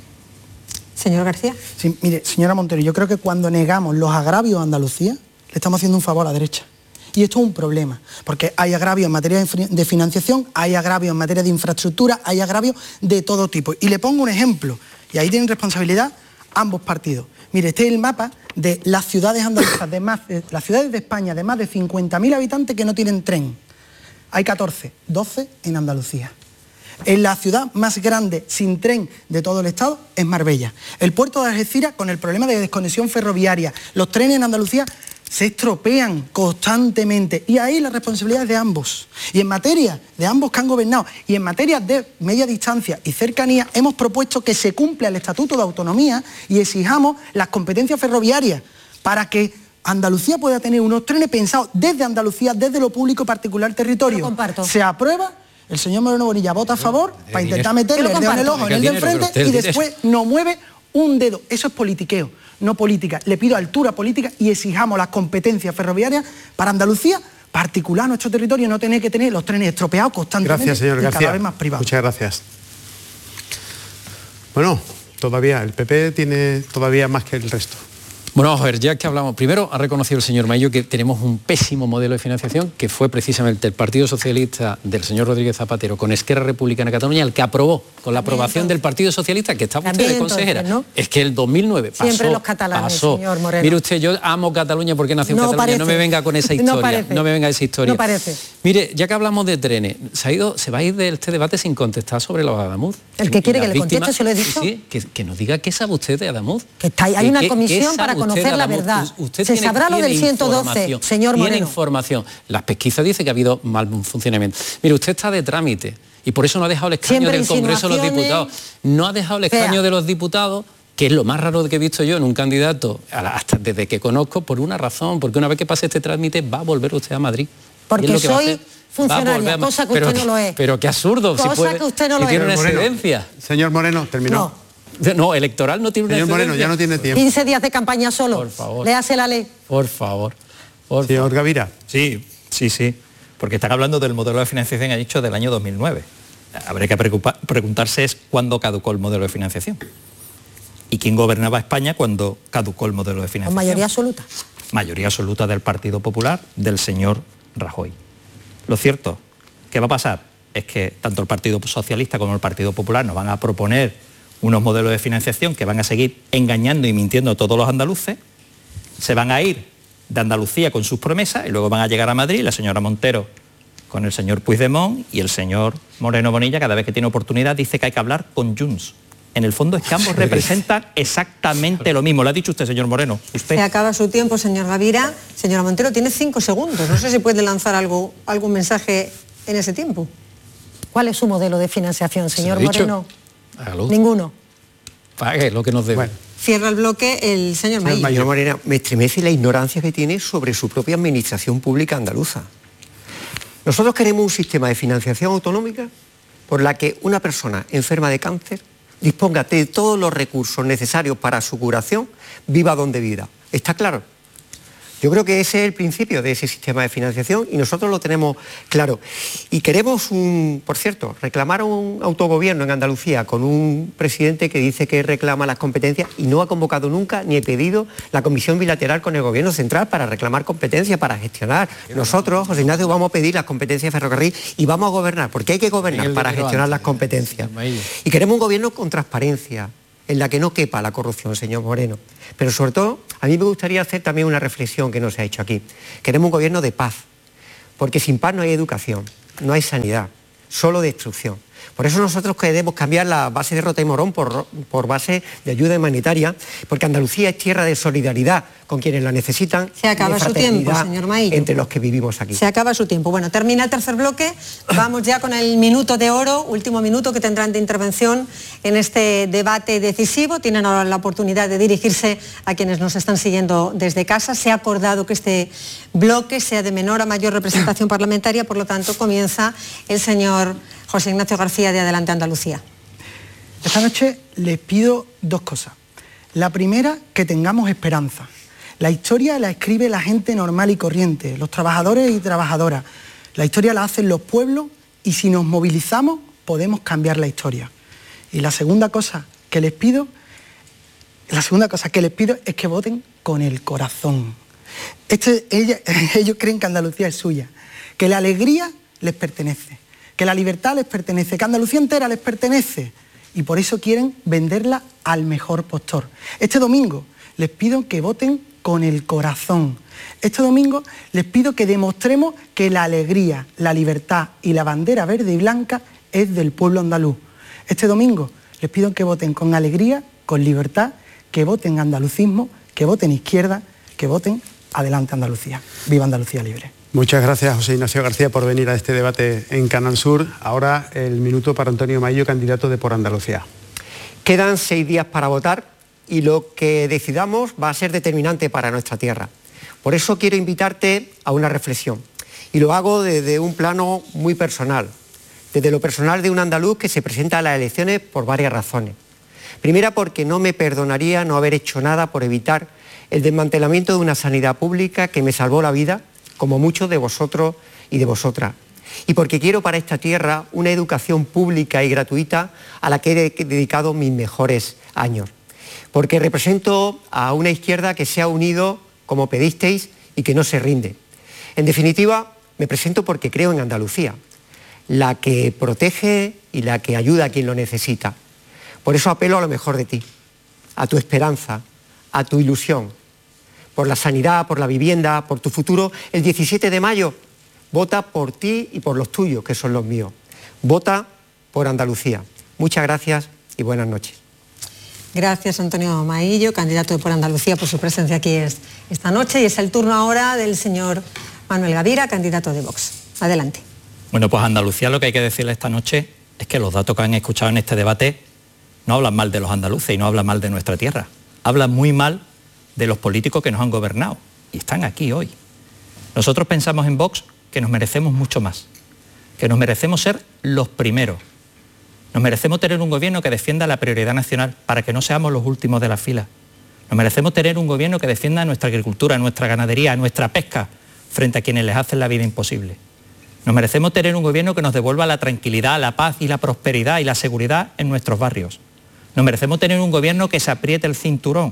Señor García. Sí, mire, señora Montero, yo creo que cuando negamos los agravios a Andalucía, le estamos haciendo un favor a la derecha. Y esto es un problema, porque hay agravios en materia de financiación, hay agravios en materia de infraestructura, hay agravios de todo tipo. Y le pongo un ejemplo, y ahí tienen responsabilidad ambos partidos. Mire, este es el mapa de las ciudades andaluzas, de más de, las ciudades de España de más de cincuenta mil habitantes que no tienen tren. Hay catorce, doce en Andalucía. En la ciudad más grande sin tren de todo el estado es Marbella. El puerto de Algeciras con el problema de desconexión ferroviaria. Los trenes en Andalucía se estropean constantemente y ahí la responsabilidad es de ambos. Y en materia de ambos que han gobernado y en materia de media distancia y cercanía hemos propuesto que se cumpla el Estatuto de Autonomía y exijamos las competencias ferroviarias para que Andalucía pueda tener unos trenes pensados desde Andalucía, desde lo público y particular territorio. Lo comparto. Se aprueba, el señor Moreno Bonilla vota a favor para intentar meterle el dedo en el ojo en el de enfrente y después no mueve un dedo. Eso es politiqueo, no política. Le pido altura política y exijamos las competencias ferroviarias para Andalucía, particular nuestro territorio, no tener que tener los trenes estropeados constantemente. Gracias, señor y García. cada vez más privados. Muchas gracias. Bueno, todavía, el P P tiene todavía más que el resto. Bueno, vamos a ver, ya que hablamos, primero ha reconocido el señor Maillo que tenemos un pésimo modelo de financiación, que fue precisamente el Partido Socialista del señor Rodríguez Zapatero con Esquerra Republicana de Cataluña el que aprobó, con la aprobación entonces. del Partido Socialista, que estaba usted También de consejera. entonces, ¿no? Es que el dos mil nueve pasó, Siempre los catalanes, pasó. señor Moreno. Mire usted, yo amo Cataluña porque nací en No Cataluña, parece. no me venga con esa No historia, parece. no me venga esa historia. No parece. Mire, ya que hablamos de trenes, se, ha ido, se va a ir de este debate sin contestar sobre los Adamuz. El que Y quiere las que le conteste, víctimas- se lo he dicho. Sí, sí, que, que nos diga qué sabe usted de Adamuz. Que está ahí, hay ¿Qué- una qué- comisión qué para sabe usted conocer de la Adamuz? verdad. Usted Se tiene- sabrá lo del tiene ciento doce, información, señor tiene Moreno. información. Las pesquisas dicen que ha habido mal funcionamiento. Mire, usted está de trámite y por eso no ha dejado el escaño Siempre del Congreso de los insinuaciones. Diputados. No ha dejado el escaño Fea. de los diputados, que es lo más raro que he visto yo en un candidato, a la- hasta desde que conozco, por una razón, porque una vez que pase este trámite va a volver usted a Madrid. Porque Y es lo que va a soy hacer. Va a funcionaria, volver a- cosa que pero, usted no lo es. Pero qué absurdo. Cosa si puede, que usted no si lo tiene es. una Moreno. excedencia. Señor Moreno, terminó. No, No, electoral no tiene una Señor Moreno, excedencia. ya no tiene tiempo. quince días de campaña solo. Por favor. Le hace la ley. Por favor. Por Señor Gavira. Sí, sí, sí. Porque están hablando del modelo de financiación, ha dicho, del año dos mil nueve. Habría que preocupa- preguntarse es cuándo caducó el modelo de financiación. ¿Y quién gobernaba España cuando caducó el modelo de Con financiación? mayoría absoluta. Mayoría absoluta del Partido Popular, del señor Rajoy. Lo cierto, ¿qué va a pasar? Es que tanto el Partido Socialista como el Partido Popular nos van a proponer unos modelos de financiación que van a seguir engañando y mintiendo a todos los andaluces, se van a ir de Andalucía con sus promesas y luego van a llegar a Madrid, la señora Montero con el señor Puigdemont y el señor Moreno Bonilla, cada vez que tiene oportunidad, dice que hay que hablar con Junts. En el fondo es que ambos representan exactamente lo mismo. Lo ha dicho usted, señor Moreno. Usted. Se acaba su tiempo, señor Gavira. Señora Montero, tiene cinco segundos. No sé si puede lanzar algo, algún mensaje en ese tiempo. ¿Cuál es su modelo de financiación, señor ¿Se lo ha dicho? Moreno? Hágalo. Ninguno. Pague lo que nos debe. Bueno. Cierra el bloque el señor Maillo. Señor Moreno, me estremece la ignorancia que tiene sobre su propia administración pública andaluza. Nosotros queremos un sistema de financiación autonómica por la que una persona enferma de cáncer disponga de todos los recursos necesarios para su curación, viva donde viva. ¿Está claro? Yo creo que ese es el principio de ese sistema de financiación y nosotros lo tenemos claro. Y queremos, un, por cierto, reclamar un autogobierno en Andalucía con un presidente que dice que reclama las competencias y no ha convocado nunca ni ha pedido la comisión bilateral con el gobierno central para reclamar competencias, para gestionar. Nosotros, José Ignacio, vamos a pedir las competencias de ferrocarril y vamos a gobernar, porque hay que gobernar para gestionar las competencias. Y queremos un gobierno con transparencia, en la que no quepa la corrupción, señor Moreno. Pero sobre todo, a mí me gustaría hacer también una reflexión que no se ha hecho aquí. Queremos un gobierno de paz, porque sin paz no hay educación, no hay sanidad, solo destrucción. Por eso nosotros queremos cambiar la base de Rota y Morón por, por base de ayuda humanitaria, porque Andalucía es tierra de solidaridad con quienes la necesitan. Se acaba y de su tiempo, fraternidad señor Maillo. entre los que vivimos aquí. Se acaba su tiempo. Bueno, termina el tercer bloque. Vamos ya con el minuto de oro, último minuto que tendrán de intervención en este debate decisivo. Tienen ahora la oportunidad de dirigirse a quienes nos están siguiendo desde casa. Se ha acordado que este bloque sea de menor a mayor representación parlamentaria, por lo tanto comienza el señor José Ignacio García de Adelante Andalucía. Esta noche les pido dos cosas. La primera, que tengamos esperanza. La historia la escribe la gente normal y corriente, los trabajadores y trabajadoras. La historia la hacen los pueblos y si nos movilizamos podemos cambiar la historia. Y la segunda cosa que les pido, la segunda cosa que les pido es que voten con el corazón. Este, ella, ellos creen que Andalucía es suya, que la alegría les pertenece, que la libertad les pertenece, que Andalucía entera les pertenece y por eso quieren venderla al mejor postor. Este domingo les pido que voten con el corazón. Este domingo les pido que demostremos que la alegría, la libertad y la bandera verde y blanca es del pueblo andaluz. Este domingo les pido que voten con alegría, con libertad, que voten andalucismo, que voten izquierda, que voten Adelante Andalucía. Viva Andalucía libre. Muchas gracias, José Ignacio García, por venir a este debate en Canal Sur. Ahora el minuto para Antonio Maillo, candidato de Por Andalucía. Quedan seis días para votar y lo que decidamos va a ser determinante para nuestra tierra. Por eso quiero invitarte a una reflexión y lo hago desde un plano muy personal, desde lo personal de un andaluz que se presenta a las elecciones por varias razones. Primera, porque no me perdonaría no haber hecho nada por evitar el desmantelamiento de una sanidad pública que me salvó la vida, como muchos de vosotros y de vosotras. Y porque quiero para esta tierra una educación pública y gratuita a la que he dedicado mis mejores años. Porque represento a una izquierda que se ha unido, como pedisteis, y que no se rinde. En definitiva, me presento porque creo en Andalucía, la que protege y la que ayuda a quien lo necesita. Por eso apelo a lo mejor de ti, a tu esperanza, a tu ilusión, por la sanidad, por la vivienda, por tu futuro. El diecisiete de mayo, vota por ti y por los tuyos, que son los míos. Vota por Andalucía. Muchas gracias y buenas noches. Gracias, Antonio Maillo, candidato de Por Andalucía, por su presencia aquí esta noche. Y es el turno ahora del señor Manuel Gavira, candidato de Vox. Adelante. Bueno, pues a Andalucía lo que hay que decirle esta noche es que los datos que han escuchado en este debate no hablan mal de los andaluces y no hablan mal de nuestra tierra. Hablan muy mal de los políticos que nos han gobernado y están aquí hoy. Nosotros pensamos en Vox que nos merecemos mucho más, que nos merecemos ser los primeros. Nos merecemos tener un gobierno que defienda la prioridad nacional para que no seamos los últimos de la fila. Nos merecemos tener un gobierno que defienda nuestra agricultura, nuestra ganadería, nuestra pesca, frente a quienes les hacen la vida imposible. Nos merecemos tener un gobierno que nos devuelva la tranquilidad, la paz y la prosperidad y la seguridad en nuestros barrios. Nos merecemos tener un gobierno que se apriete el cinturón,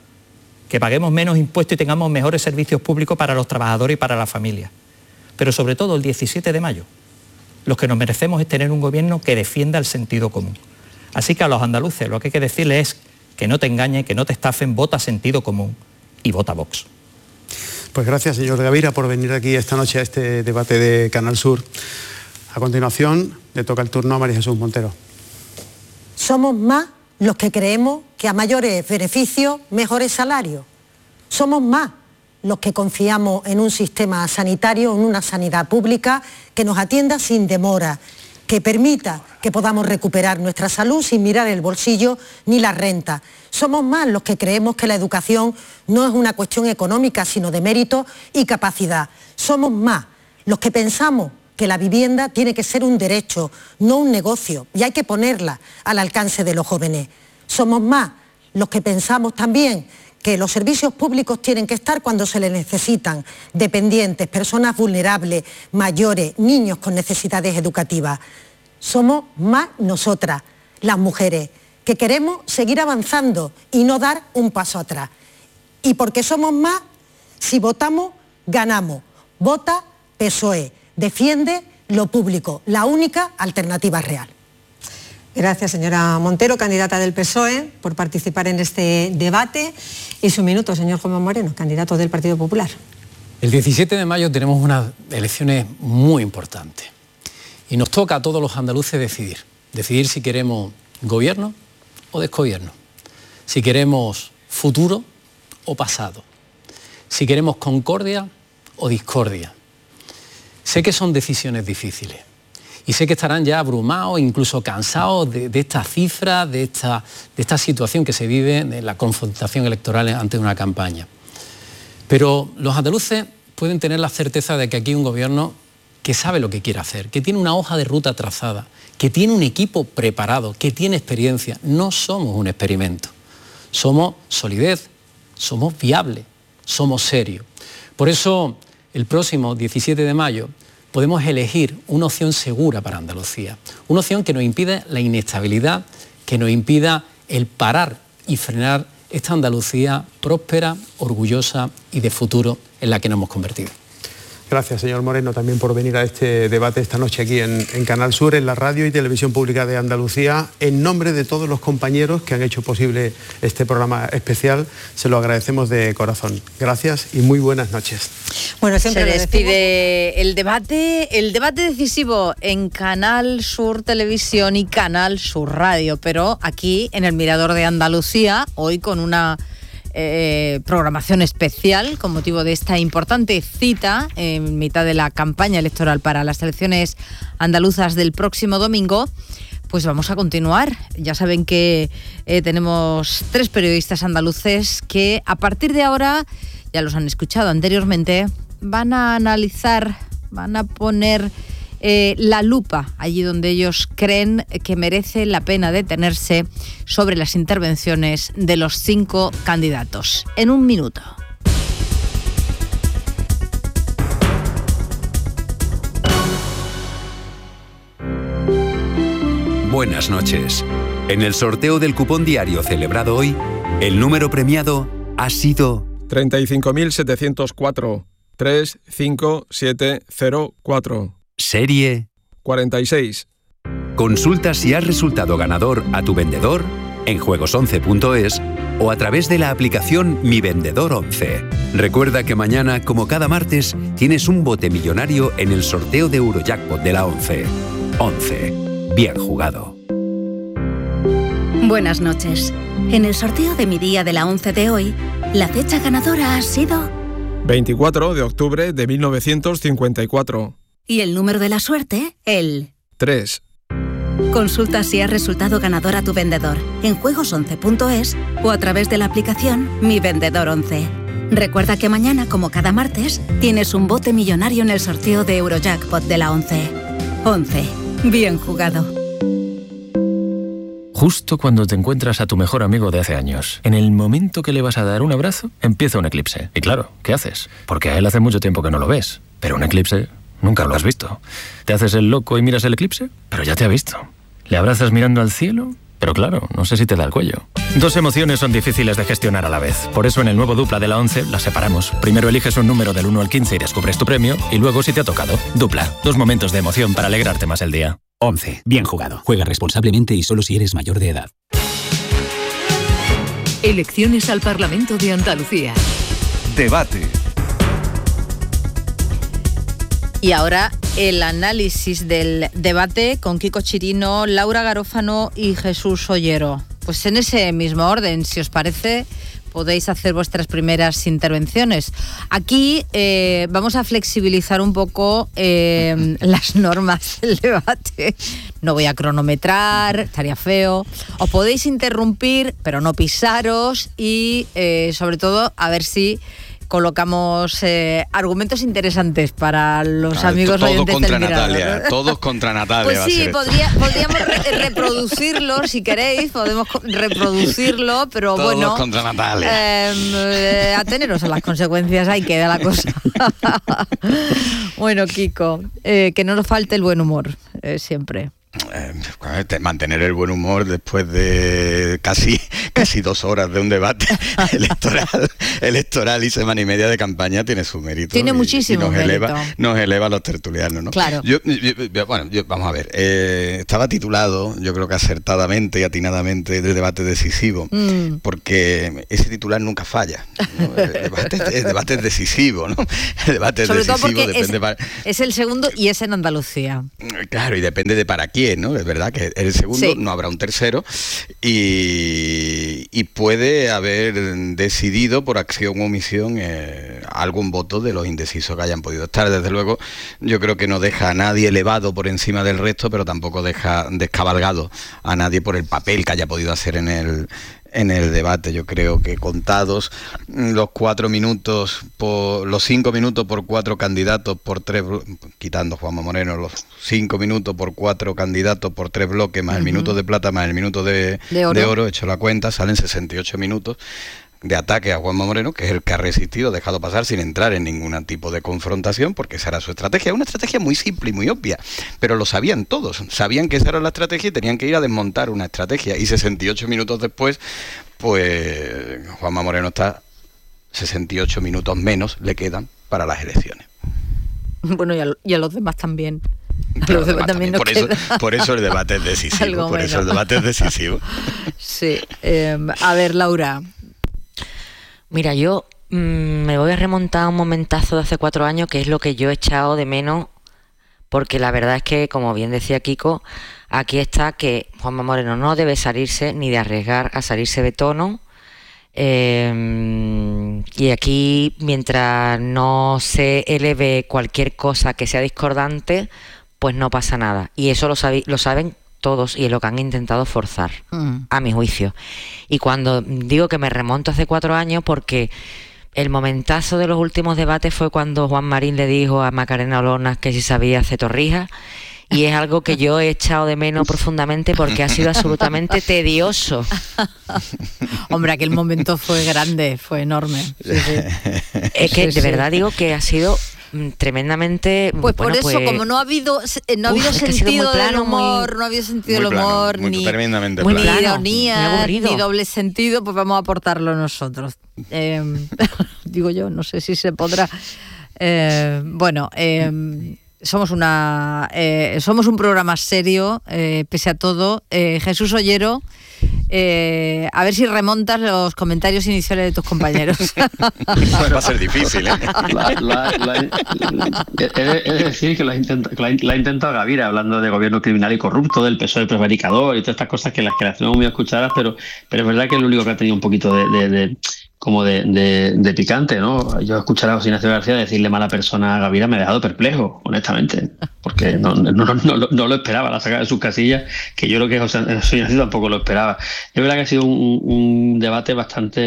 que paguemos menos impuestos y tengamos mejores servicios públicos para los trabajadores y para la familia. Pero sobre todo el diecisiete de mayo, lo que nos merecemos es tener un gobierno que defienda el sentido común. Así que a los andaluces lo que hay que decirles es que no te engañen, que no te estafen, vota sentido común y vota Vox. Pues gracias, señor Gavira, por venir aquí esta noche a este debate de Canal Sur. A continuación, le toca el turno a María Jesús Montero. Somos más los que creemos que a mayores beneficios, mejores salarios. Somos más los que confiamos en un sistema sanitario, en una sanidad pública que nos atienda sin demora, que permita que podamos recuperar nuestra salud sin mirar el bolsillo ni la renta. Somos más los que creemos que la educación no es una cuestión económica, sino de mérito y capacidad. Somos más los que pensamos que la vivienda tiene que ser un derecho, no un negocio, y hay que ponerla al alcance de los jóvenes. Somos más los que pensamos también que los servicios públicos tienen que estar cuando se les necesitan, dependientes, personas vulnerables, mayores, niños con necesidades educativas. Somos más nosotras, las mujeres, que queremos seguir avanzando y no dar un paso atrás. Y porque somos más, si votamos, ganamos. Vota P S O E, defiende lo público, la única alternativa real. Gracias, señora Montero, candidata del P S O E, por participar en este debate. Y su minuto, señor Juanma Moreno, candidato del Partido Popular. El diecisiete de mayo tenemos unas elecciones muy importantes. Y nos toca a todos los andaluces decidir. Decidir si queremos gobierno o desgobierno. Si queremos futuro o pasado. Si queremos concordia o discordia. Sé que son decisiones difíciles. Y sé que estarán ya abrumados, incluso cansados de, de esta cifra, de esta, de esta situación que se vive en la confrontación electoral ante una campaña. Pero los andaluces pueden tener la certeza de que aquí hay un gobierno que sabe lo que quiere hacer, que tiene una hoja de ruta trazada, que tiene un equipo preparado, que tiene experiencia. No somos un experimento. Somos solidez, somos viables, somos serios. Por eso, el próximo diecisiete de mayo, podemos elegir una opción segura para Andalucía, una opción que nos impida la inestabilidad, que nos impida el parar y frenar esta Andalucía próspera, orgullosa y de futuro en la que nos hemos convertido. Gracias, señor Moreno, también por venir a este debate esta noche aquí en, en Canal Sur, en la radio y televisión pública de Andalucía. En nombre de todos los compañeros que han hecho posible este programa especial, se lo agradecemos de corazón. Gracias y muy buenas noches. Bueno, siempre se despide el debate, el debate decisivo en Canal Sur Televisión y Canal Sur Radio, pero aquí en el Mirador de Andalucía, hoy con una Eh, programación especial con motivo de esta importante cita en mitad de la campaña electoral para las elecciones andaluzas del próximo domingo. Pues vamos a continuar. Ya saben que eh, tenemos tres periodistas andaluces que a partir de ahora, ya los han escuchado anteriormente, van a analizar, van a poner Eh, la lupa allí donde ellos creen que merece la pena detenerse sobre las intervenciones de los cinco candidatos. En un minuto. Buenas noches. En el sorteo del cupón diario celebrado hoy, el número premiado ha sido treinta y cinco mil setecientos cuatro, tres cinco siete cero cuatro. Serie cuarenta y seis. Consulta si has resultado ganador a tu vendedor en juegos once punto es o a través de la aplicación Mi Vendedor once. Recuerda que mañana, como cada martes, tienes un bote millonario en el sorteo de Eurojackpot de la once. once. Bien jugado. Buenas noches. En el sorteo de Mi Día de la once de hoy, la fecha ganadora ha sido veinticuatro de octubre de mil novecientos cincuenta y cuatro. Y el número de la suerte, el tres. Consulta si has resultado ganador a tu vendedor en juegos once punto es o a través de la aplicación Mi Vendedor once. Recuerda que mañana, como cada martes, tienes un bote millonario en el sorteo de Eurojackpot de la once. once. Bien jugado. Justo cuando te encuentras a tu mejor amigo de hace años, en el momento que le vas a dar un abrazo, empieza un eclipse. Y claro, ¿qué haces? Porque a él hace mucho tiempo que no lo ves. Pero un eclipse nunca lo has visto. ¿Te haces el loco y miras el eclipse? Pero ya te ha visto. ¿Le abrazas mirando al cielo? Pero claro, no sé si te da el cuello. Dos emociones son difíciles de gestionar a la vez. Por eso en el nuevo Dupla de la once las separamos. Primero eliges un número del uno al quince y descubres tu premio. Y luego si te ha tocado. Dupla. Dos momentos de emoción para alegrarte más el día. once. Bien jugado. Juega responsablemente y solo si eres mayor de edad. Elecciones al Parlamento de Andalucía. Debate. Y ahora el análisis del debate con Kiko Chirino, Laura Garófano y Jesús Ollero. Pues en ese mismo orden, si os parece, podéis hacer vuestras primeras intervenciones. Aquí eh, vamos a flexibilizar un poco eh, las normas del debate. No voy a cronometrar, estaría feo. Os podéis interrumpir, pero no pisaros y eh, sobre todo a ver si colocamos eh, argumentos interesantes para los ah, amigos todo oyentes contra del Natalia, Mirador. Todos contra Natalia. Pues va sí, a ser podría, podríamos re reproducirlo, si queréis, podemos reproducirlo, pero todos bueno, contra Natalia. Eh, eh, ateneros a las consecuencias, ahí queda la cosa. Bueno, Kiko, eh, que no nos falte el buen humor, eh, siempre. Eh, mantener el buen humor después de casi casi dos horas de un debate electoral electoral y semana y media de campaña tiene su mérito. Tiene y, muchísimo y nos mérito. eleva nos eleva a los tertulianos, ¿no? Claro. Yo, yo, bueno, yo, vamos a ver. Eh, estaba titulado, yo creo que acertadamente y atinadamente, de debate decisivo, mm. porque ese titular nunca falla, ¿no? El debate, el debate es decisivo, ¿no? El debate es Sobre decisivo. todo porque depende es, para... es el segundo y es en Andalucía. Claro, y depende de para quién, ¿no? Es verdad que el segundo, sí. No habrá un tercero y, y puede haber decidido por acción o omisión eh, algún voto de los indecisos que hayan podido estar. Desde luego, yo creo que no deja a nadie elevado por encima del resto, pero tampoco deja descabalgado a nadie por el papel que haya podido hacer en el en el debate. Yo creo que contados los cuatro minutos, por, los cinco minutos por cuatro candidatos por tres, quitando Juanma Moreno, los cinco minutos por cuatro candidatos por tres bloques, más uh-huh. el minuto de plata, más el minuto de, de, oro. de oro, hecho la cuenta, salen sesenta y ocho minutos de ataque a Juanma Moreno, que es el que ha resistido, dejado pasar sin entrar en ningún tipo de confrontación, porque esa era su estrategia. Una estrategia muy simple y muy obvia, pero lo sabían todos, sabían que esa era la estrategia y tenían que ir a desmontar una estrategia. Y sesenta y ocho minutos después, pues Juanma Moreno está sesenta y ocho minutos menos le quedan para las elecciones. Bueno, y a, y a los demás también. A los demás también. Por, eso, por eso el debate es decisivo. Por bueno. eso el debate es decisivo. Sí. Eh, a ver, Laura. Mira, yo mmm, me voy a remontar a un momentazo de hace cuatro años, que es lo que yo he echado de menos, porque la verdad es que, como bien decía Kiko, aquí está que Juanma Moreno no debe salirse ni de arriesgar a salirse de tono. Eh, y aquí, mientras no se eleve cualquier cosa que sea discordante, pues no pasa nada. Y eso lo, sabi- lo saben todos y es lo que han intentado forzar, mm. a mi juicio. Y cuando digo que me remonto hace cuatro años, porque el momentazo de los últimos debates fue cuando Juan Marín le dijo a Macarena Olona que si sabía hacer torrijas, y es algo que yo he echado de menos profundamente porque ha sido absolutamente tedioso. Hombre, aquel momento fue grande, fue enorme. Sí, sí. Es que sí, de verdad sí. digo que ha sido tremendamente, pues bueno, por eso pues, como no ha habido no ha habido uf, sentido plano, del humor muy, no ha habido sentido del humor plano, ni, tremendamente ni plano. ironía ni doble sentido, pues vamos a aportarlo nosotros. Eh, digo yo, no sé si se podrá. Eh, bueno, eh, somos una eh, somos un programa serio, eh, pese a todo. eh, Jesús Ollero, eh, a ver si remontas los comentarios iniciales de tus compañeros. Bueno, va a ser difícil, ¿eh? La, la, la, he, he de decir que lo ha intentado, que la ha intentado Gavira, hablando de gobierno criminal y corrupto, del P S O E prevaricador y todas estas cosas que las que las tenemos muy escuchadas, pero, pero es verdad que es lo único que ha tenido un poquito de, de, de como de, de, de picante, ¿no? Yo escuchar a José Ignacio García decirle mala persona a Gavira me ha dejado perplejo, honestamente, porque no, no, no, no, no lo esperaba, la saca de sus casillas, que yo creo que José, José Ignacio tampoco lo esperaba. Es verdad que ha sido un, un debate bastante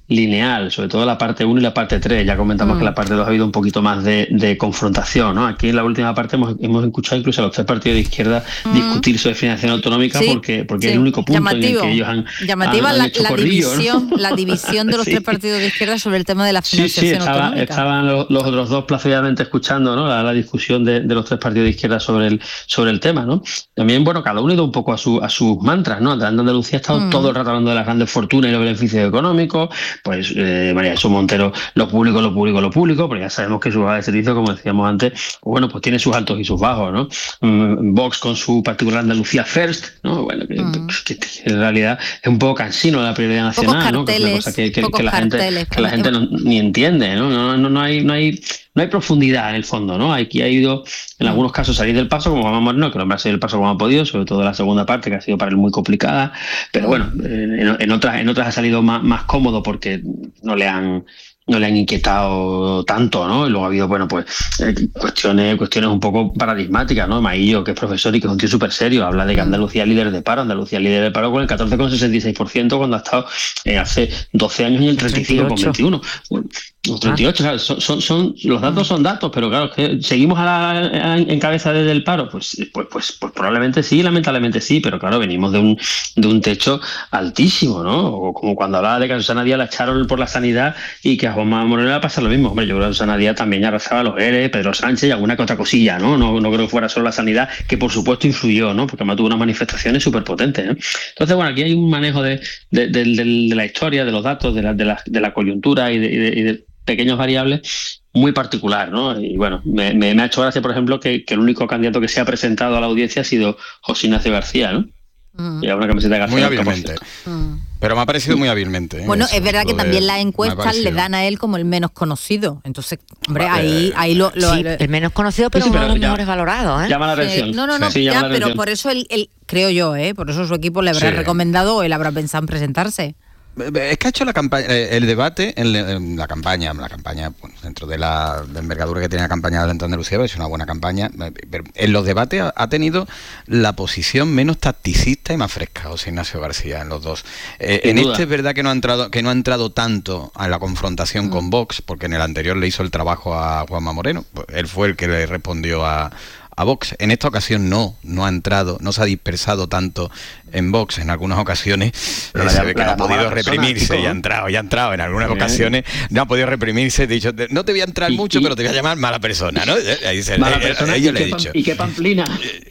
lineal, sobre todo la parte uno y la parte tres. Ya comentamos mm. que la parte dos ha habido un poquito más de, de confrontación, ¿no? Aquí en la última parte hemos, hemos escuchado incluso a los tres partidos de izquierda mm. discutir sobre financiación autonómica, sí, porque, porque sí. es el único punto Llamativo. en el que ellos han Llamativa han, la, han hecho la corrillo, división, ¿no? la división de los sí. tres partidos de izquierda sobre el tema de la financiación sí, sí, estaba, autonómica. Estaban los, los otros dos placidamente escuchando, ¿no? la, la discusión de, de los tres partidos de izquierda sobre el, sobre el tema, ¿no? También, bueno, cada uno ha ido un poco a, su, a sus mantras, ¿no? Andalucía ha estado mm. todo el rato hablando de las grandes fortunas y los beneficios económicos, pues eh, María Jesús Montero, lo público, lo público, lo público, porque ya sabemos que su baja de servicio, como decíamos antes, pues bueno, pues tiene sus altos y sus bajos, ¿no? Mm, Vox con su particular Andalucía First, ¿no? Bueno, que, mm. que, que en realidad es un poco cansino la prioridad nacional, ¿no? Que es una cosa que, que, que la gente, que la gente no, ni entiende, ¿no? No, no, no hay, no hay No hay profundidad en el fondo, ¿no? Aquí ha ido, en algunos casos, salir del paso, como Juanma Moreno, que no ha salido del paso como ha podido, sobre todo la segunda parte, que ha sido para él muy complicada, pero bueno, en, en otras en otras ha salido más, más cómodo porque no le han no le han inquietado tanto, ¿no? Y luego ha habido, bueno, pues eh, cuestiones cuestiones un poco paradigmáticas, ¿no? Maillo, que es profesor y que es un tío súper serio, habla de que Andalucía es líder de paro, Andalucía es líder de paro con el catorce coma sesenta y seis por ciento cuando ha estado eh, hace doce años en el treinta y cinco coma veintiuno. Bueno, los treinta y ocho, claro, son, son, son, los datos son datos, pero claro, que seguimos a la, a, en cabeza desde el paro, pues, pues, pues, pues probablemente sí, lamentablemente sí, pero claro, venimos de un, de un techo altísimo, ¿no? O como cuando hablaba de que a Susana Díaz la echaron por la sanidad y que a Juanma Moreno le pasa lo mismo. Hombre, yo creo que Susana Díaz también ya arrasaba los E R E, Pedro Sánchez y alguna que otra cosilla, ¿no? No, no creo que fuera solo la sanidad, que por supuesto influyó, ¿no? Porque además tuvo unas manifestaciones súper potentes, ¿no? Entonces, bueno, aquí hay un manejo de, de, de, de, de la historia, de los datos, de la, de la, de la coyuntura y de, y de, y de pequeños variables muy particular, ¿no? Y bueno, me, me, me ha hecho gracia, por ejemplo, que, que el único candidato que se ha presentado a la audiencia ha sido José Ignacio García, ¿no? Mm. Y una camiseta de García. Muy hábilmente. Mm. Pero me ha parecido muy hábilmente. ¿eh? Bueno, Eso, es verdad que también las encuestas le dan a él como el menos conocido. Entonces, hombre, vale, ahí, ahí lo, lo, sí, el menos conocido, pero, sí, pero uno de los mejores valorados, ¿eh? Llama la atención. Eh, no, no, no, sí, ya, pero por eso él, él, creo yo, ¿eh? Por eso su equipo le habrá sí. recomendado o él habrá pensado en presentarse. Es que ha hecho la campaña, el debate, en la campaña, la campaña bueno, dentro de la de envergadura que tiene la campaña de Andalucía, es una buena campaña, pero en los debates ha, ha tenido la posición menos tacticista y más fresca, José Ignacio García, en los dos. Eh, en duda. Este es verdad que no ha entrado, que no ha entrado tanto a la confrontación mm. con Vox, porque en el anterior le hizo el trabajo a Juanma Moreno, él fue el que le respondió a a Vox. En esta ocasión no, no ha entrado, no se ha dispersado tanto en Vox. En algunas ocasiones eh, se ve que no ha podido reprimirse y ha entrado, y ha entrado en algunas Bien. ocasiones, no ha podido reprimirse, he dicho, no te voy a entrar y, mucho, y, pero te voy a llamar mala persona, ¿no? Ahí se, mala eh, persona eh, yo y, le he qué dicho. y qué pamplina.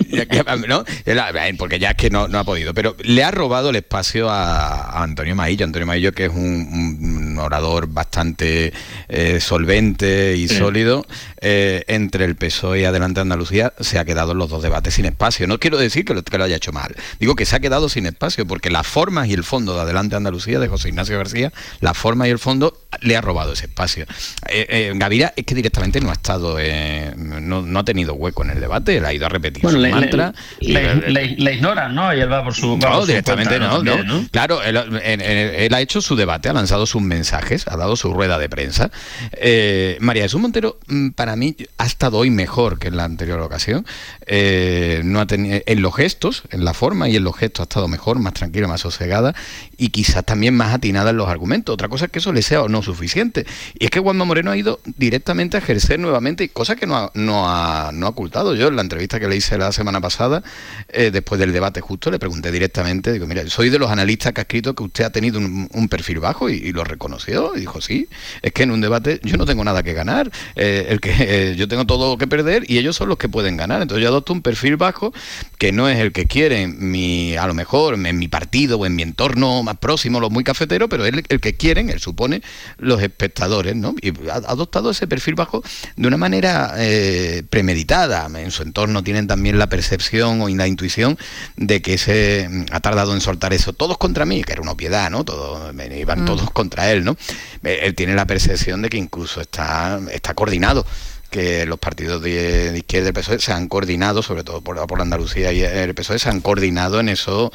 ¿No? Porque ya es que no, no ha podido, pero le ha robado el espacio a, a Antonio Maillo, Antonio Maillo que es un, un orador bastante eh, solvente y sí. sólido, eh, entre el P S O E y Adelante Andalucía se ha quedado en los dos debates sin espacio. No quiero decir que lo, que lo haya hecho mal, digo que se ha quedado sin espacio, porque las formas y el fondo de Adelante Andalucía, de José Ignacio García, las formas y el fondo le ha robado ese espacio. Eh, eh, Gavira es que directamente no ha estado, eh, no, no ha tenido hueco en el debate, él ha ido a repetir bueno, su le, mantra. Le, le, le, le, le ignoran, ¿no? Y él va por su... Va no, por directamente su cuenta, no, no, no. Claro, él, él, él ha hecho su debate, ha lanzado sus mensajes, ha dado su rueda de prensa. Eh, María Jesús Montero, para mí, ha estado hoy mejor que en la anterior ocasión. Eh, no ha tenido, en los gestos, en la forma y en los gestos ha estado mejor, más tranquila, más sosegada y quizás también más atinada en los argumentos. Otra cosa es que eso le sea o no suficiente. Y es que Juanma Moreno ha ido directamente a ejercer nuevamente, cosa que no ha, no ha, no ha ocultado. Yo en la entrevista que le hice la semana pasada, eh, después del debate justo, le pregunté directamente, digo, mira, soy de los analistas que ha escrito que usted ha tenido un, un perfil bajo y, y lo reconoció y dijo, sí, es que en un debate yo no tengo nada que ganar, eh, el que eh, yo tengo todo que perder y ellos son los que pueden ganar. Entonces yo adopto un perfil bajo que no es el que quieren mi, a lo mejor en mi partido o en mi entorno más próximo, los muy cafeteros, pero es el, el que quieren, él supone, los espectadores, ¿no? Y ha adoptado ese perfil bajo de una manera eh, premeditada. En su entorno tienen también la percepción o la intuición de que ese ha tardado en soltar eso, todos contra mí, que era una obviedad, ¿no? Todos, iban mm. todos contra él, ¿no? Él tiene la percepción de que incluso está, está coordinado, que los partidos de, de izquierda del P S O E se han coordinado, sobre todo por, por Andalucía y el P S O E, se han coordinado en eso,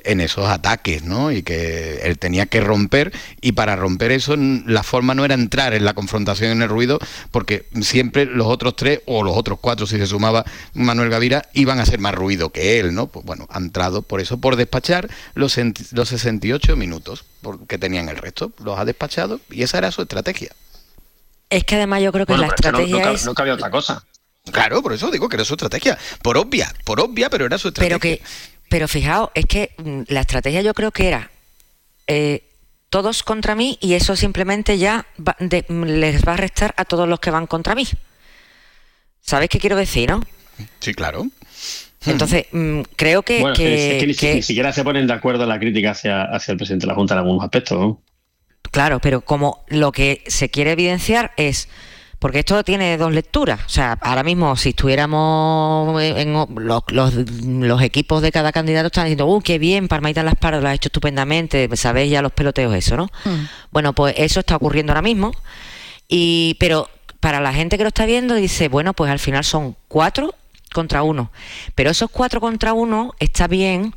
en esos ataques, ¿no? Y que él tenía que romper, y para romper eso la forma no era entrar en la confrontación, en el ruido, porque siempre los otros tres, o los otros cuatro si se sumaba Manuel Gavira, iban a hacer más ruido que él, ¿no? Pues bueno, ha entrado por eso, por despachar los, los sesenta y ocho minutos que tenían el resto, los ha despachado, y esa era su estrategia. Es que además yo creo que bueno, la estrategia no, no, es... no cabía otra cosa. Claro, por eso digo que era su estrategia, por obvia, por obvia, pero era su estrategia. Pero que, pero fijaos, es que la estrategia yo creo que era eh, todos contra mí, y eso simplemente ya va, de, les va a restar a todos los que van contra mí. ¿Sabéis qué quiero decir, no? Sí, claro. Entonces, mmm, creo que... Bueno, que, es que, ni, que ni siquiera se ponen de acuerdo en la crítica hacia, hacia el presidente de la Junta en algunos aspectos, ¿no? Claro, pero como lo que se quiere evidenciar es... Porque esto tiene dos lecturas. O sea, ahora mismo, si estuviéramos en los, los, los equipos de cada candidato, están diciendo, ¡uh, qué bien! Parmaita Las Parras lo ha hecho estupendamente. Sabéis ya los peloteos, eso, ¿no? Mm. Bueno, pues eso está ocurriendo ahora mismo. Y pero para la gente que lo está viendo, dice, bueno, pues al final son cuatro contra uno. Pero esos cuatro contra uno está bien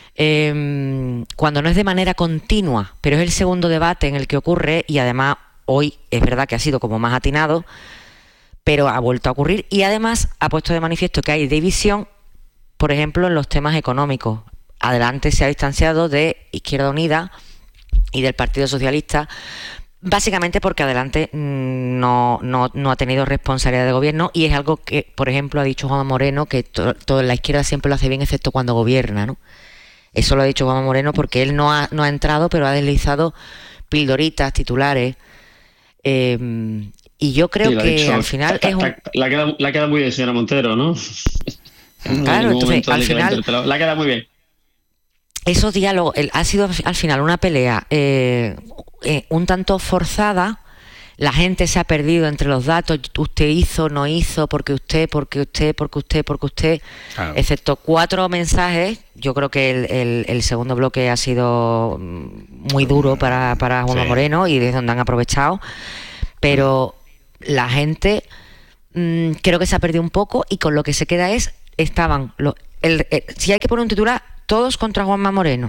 eh, cuando no es de manera continua. Pero es el segundo debate en el que ocurre, y además... Hoy es verdad que ha sido como más atinado, pero ha vuelto a ocurrir, y además ha puesto de manifiesto que hay división, por ejemplo, en los temas económicos. Adelante se ha distanciado de Izquierda Unida y del Partido Socialista, básicamente porque Adelante no, no, no ha tenido responsabilidad de gobierno, y es algo que, por ejemplo, ha dicho Juanma Moreno, que to, toda la izquierda siempre lo hace bien, excepto cuando gobierna, ¿no? Eso lo ha dicho Juanma Moreno porque él no ha, no ha entrado, pero ha deslizado pildoritas, titulares. Eh, y yo creo sí, que dicho, al final ta, ta, es un... La queda, la queda muy bien, señora Montero, ¿no? Claro, entonces al final... La, la queda muy bien. Esos diálogos, el, ha sido al final una pelea eh, eh, un tanto forzada. La gente se ha perdido entre los datos. Usted hizo, no hizo, porque usted, porque usted, porque usted, porque usted. Claro. Excepto cuatro mensajes. Yo creo que el, el, el segundo bloque ha sido muy duro para, para Juanma sí. Moreno, y es donde han aprovechado. Pero la gente mmm, creo que se ha perdido un poco, y con lo que se queda es, estaban, lo, el, el, si hay que poner un titular, todos contra Juanma Moreno.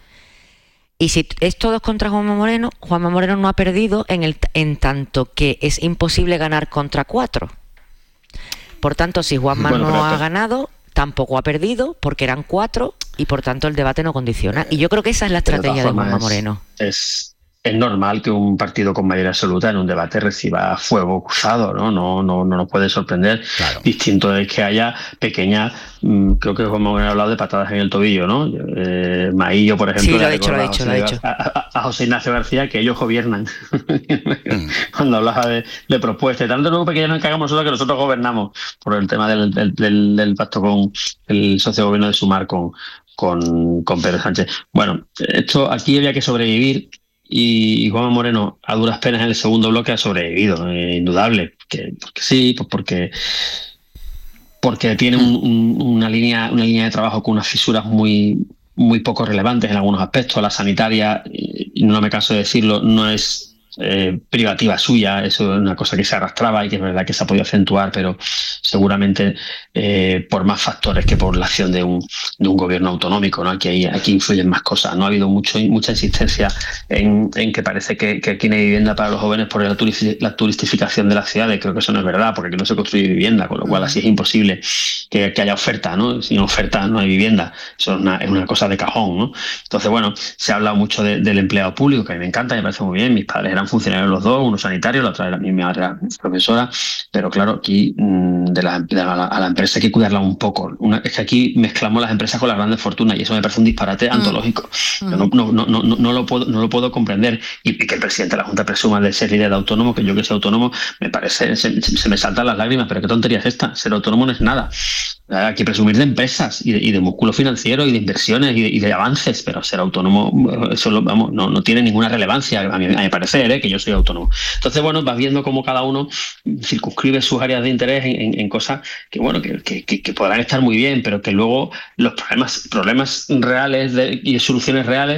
Y si es todos contra Juanma Moreno, Juanma Moreno no ha perdido en, el, en tanto que es imposible ganar contra cuatro. Por tanto, si Juanma bueno, no ha ganado, tampoco ha perdido, porque eran cuatro, y por tanto el debate no condiciona. Y yo creo que esa es la estrategia de, de Juanma es, Moreno. Es... Es normal que un partido con mayoría absoluta en un debate reciba fuego cruzado, ¿no? No, no, no nos puede sorprender. Claro. Distinto es que haya pequeñas, mmm, creo que hemos hablado de patadas en el tobillo, ¿no? Eh, Maillo, por ejemplo, sí, lo ha dicho, lo ha dicho, lo ha dicho. A, a José Ignacio García que ellos gobiernan. mm. Cuando hablaba de, de propuestas, tanto luego que ya nos encargamos nosotros que nosotros gobernamos por el tema del, del, del, del pacto con el socio gobierno de Sumar con, con, con Pedro Sánchez. Bueno, esto aquí había que sobrevivir. Y Juanma Moreno, a duras penas en el segundo bloque, ha sobrevivido, eh, indudable. Que, porque sí, pues porque, porque tiene un, un, una, línea, una línea de trabajo con unas fisuras muy, muy poco relevantes en algunos aspectos. La sanitaria, y no me canso de decirlo, no es eh, privativa suya, eso es una cosa que se arrastraba y que es verdad que se ha podido acentuar, pero seguramente eh, por más factores que por la acción de un, de un gobierno autonómico, ¿no? Aquí, aquí influyen más cosas. No ha habido mucho, mucha insistencia en, en que parece que, que aquí no hay vivienda para los jóvenes por la, turisti, la turistificación de las ciudades. Creo que eso no es verdad, porque aquí no se construye vivienda, con lo cual así es imposible que, que haya oferta, ¿no? Si no oferta no hay vivienda. Eso es una, es una cosa de cajón, ¿no? Entonces, bueno, se ha hablado mucho de, del empleado público, que a mí me encanta, me parece muy bien. Mis padres eran funcionarios los dos, uno sanitario, la otra era mi madre era profesora, pero claro, aquí de la, de la, a la empresa hay que cuidarla un poco. Una, es que aquí mezclamos las empresas con las grandes fortunas y eso me parece un disparate mm. antológico. Mm. Yo no, no, no, no, no, lo puedo, no lo puedo comprender. Y, y que el presidente de la Junta presuma de ser líder de autónomo, que yo que soy autónomo, me parece, se, se me saltan las lágrimas, pero qué tontería es esta. Ser autónomo no es nada. Hay que presumir de empresas y de, y de músculo financiero y de inversiones y de, y de avances, pero ser autónomo, eso lo, vamos, no, no tiene ninguna relevancia, a mi, a mi parecer, ¿eh? Que yo soy autónomo. Entonces, bueno, vas viendo cómo cada uno circunscribe sus áreas de interés en, en, en cosas que, bueno, que, que, que podrán estar muy bien, pero que luego los problemas, problemas reales de, y soluciones reales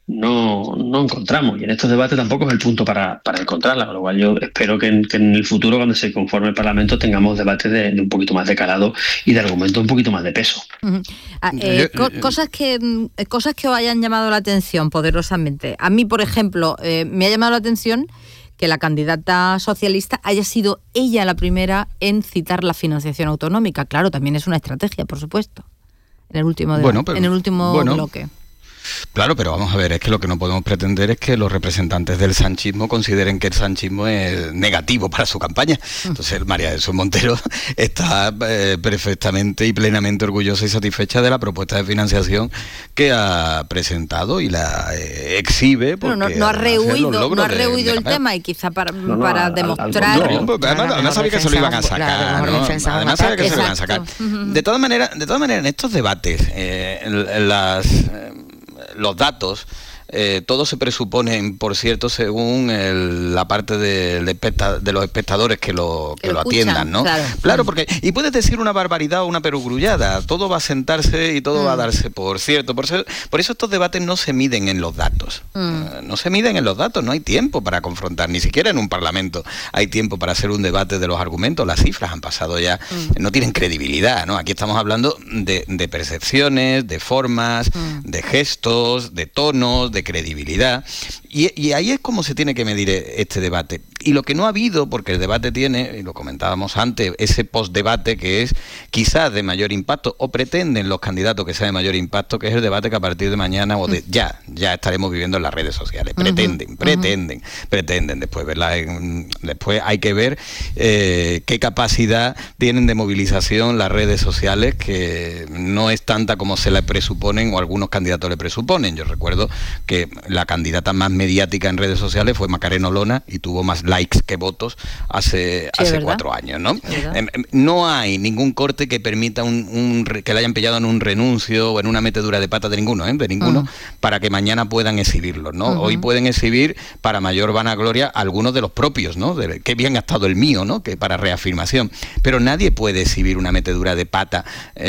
no, no encontramos, y en estos debates tampoco es el punto para, para encontrarla, con lo cual yo espero que en, que en el futuro, cuando se conforme el Parlamento, tengamos debates de, de un poquito más de calado y de argumento un poquito más de peso. Uh-huh. Ah, eh, co- cosas que cosas que os hayan llamado la atención poderosamente. A mí, por ejemplo, eh, me ha llamado la atención que la candidata socialista haya sido ella la primera en citar la financiación autonómica. Claro, también es una estrategia, por supuesto, en el último, de, bueno, pero, en el último bueno. bloque. Claro, pero vamos a ver, es que lo que no podemos pretender es que los representantes del sanchismo consideren que el sanchismo es negativo para su campaña. Entonces María Jesús Montero está eh, perfectamente y plenamente orgullosa y satisfecha de la propuesta de financiación que ha presentado y la eh, exhibe. Pero no, no ha rehuido, no ha rehuido el tema y quizá para, no, no, para al, demostrar... Al, al, no, además, además sabía que se lo iban a sacar, ¿no? Además sabía que se lo iban a sacar. De todas maneras, de todas maneras, en estos debates, eh, en, en las... Eh, los datos, eh, todos se presuponen, por cierto, según el, la parte de, de, especta, de los espectadores que lo, que que lo, lo atiendan, escuchan, ¿no? Claro. claro, porque y puedes decir una barbaridad o una perogrullada, todo va a sentarse y todo mm. va a darse por cierto. Por eso, por eso estos debates no se miden en los datos, mm. uh, no se miden en los datos, no hay tiempo para confrontar, ni siquiera en un parlamento hay tiempo para hacer un debate de los argumentos, las cifras han pasado ya, mm. no tienen credibilidad, ¿no? Aquí estamos hablando de, de percepciones, de formas, mm. de gestos, de tonos, de credibilidad, y, y ahí es como se tiene que medir este debate. Y lo que no ha habido, porque el debate tiene, y lo comentábamos antes, ese postdebate que es quizás de mayor impacto, o pretenden los candidatos que sea de mayor impacto, que es el debate que a partir de mañana o de ya, ya estaremos viviendo en las redes sociales. Pretenden, uh-huh, pretenden, uh-huh. pretenden después, ¿verdad? Después hay que ver eh, qué capacidad tienen de movilización las redes sociales, que no es tanta como se le presuponen o algunos candidatos le presuponen. Yo recuerdo que la candidata más mediática en redes sociales fue Macarena Olona y tuvo más likes que votos hace, sí, hace cuatro años, ¿no? Eh, no hay ningún corte que permita un, un que le hayan pillado en un renuncio o en una metedura de pata de ninguno, ¿eh? de ninguno, uh-huh. para que mañana puedan exhibirlo, ¿no? Uh-huh. Hoy pueden exhibir para mayor vanagloria algunos de los propios, ¿no? De, qué bien ha estado el mío, ¿no? Que para reafirmación. Pero nadie puede exhibir una metedura de pata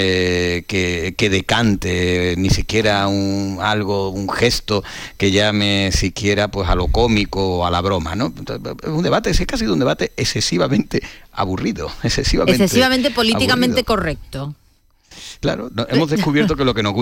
eh, que, que decante, ni siquiera un algo, un gesto que llame siquiera pues a lo cómico o a la broma, ¿no? Entonces, un debate, sí que ha sido un debate excesivamente aburrido, excesivamente, excesivamente políticamente aburrido. Correcto. Claro, no, hemos descubierto que lo que nos gusta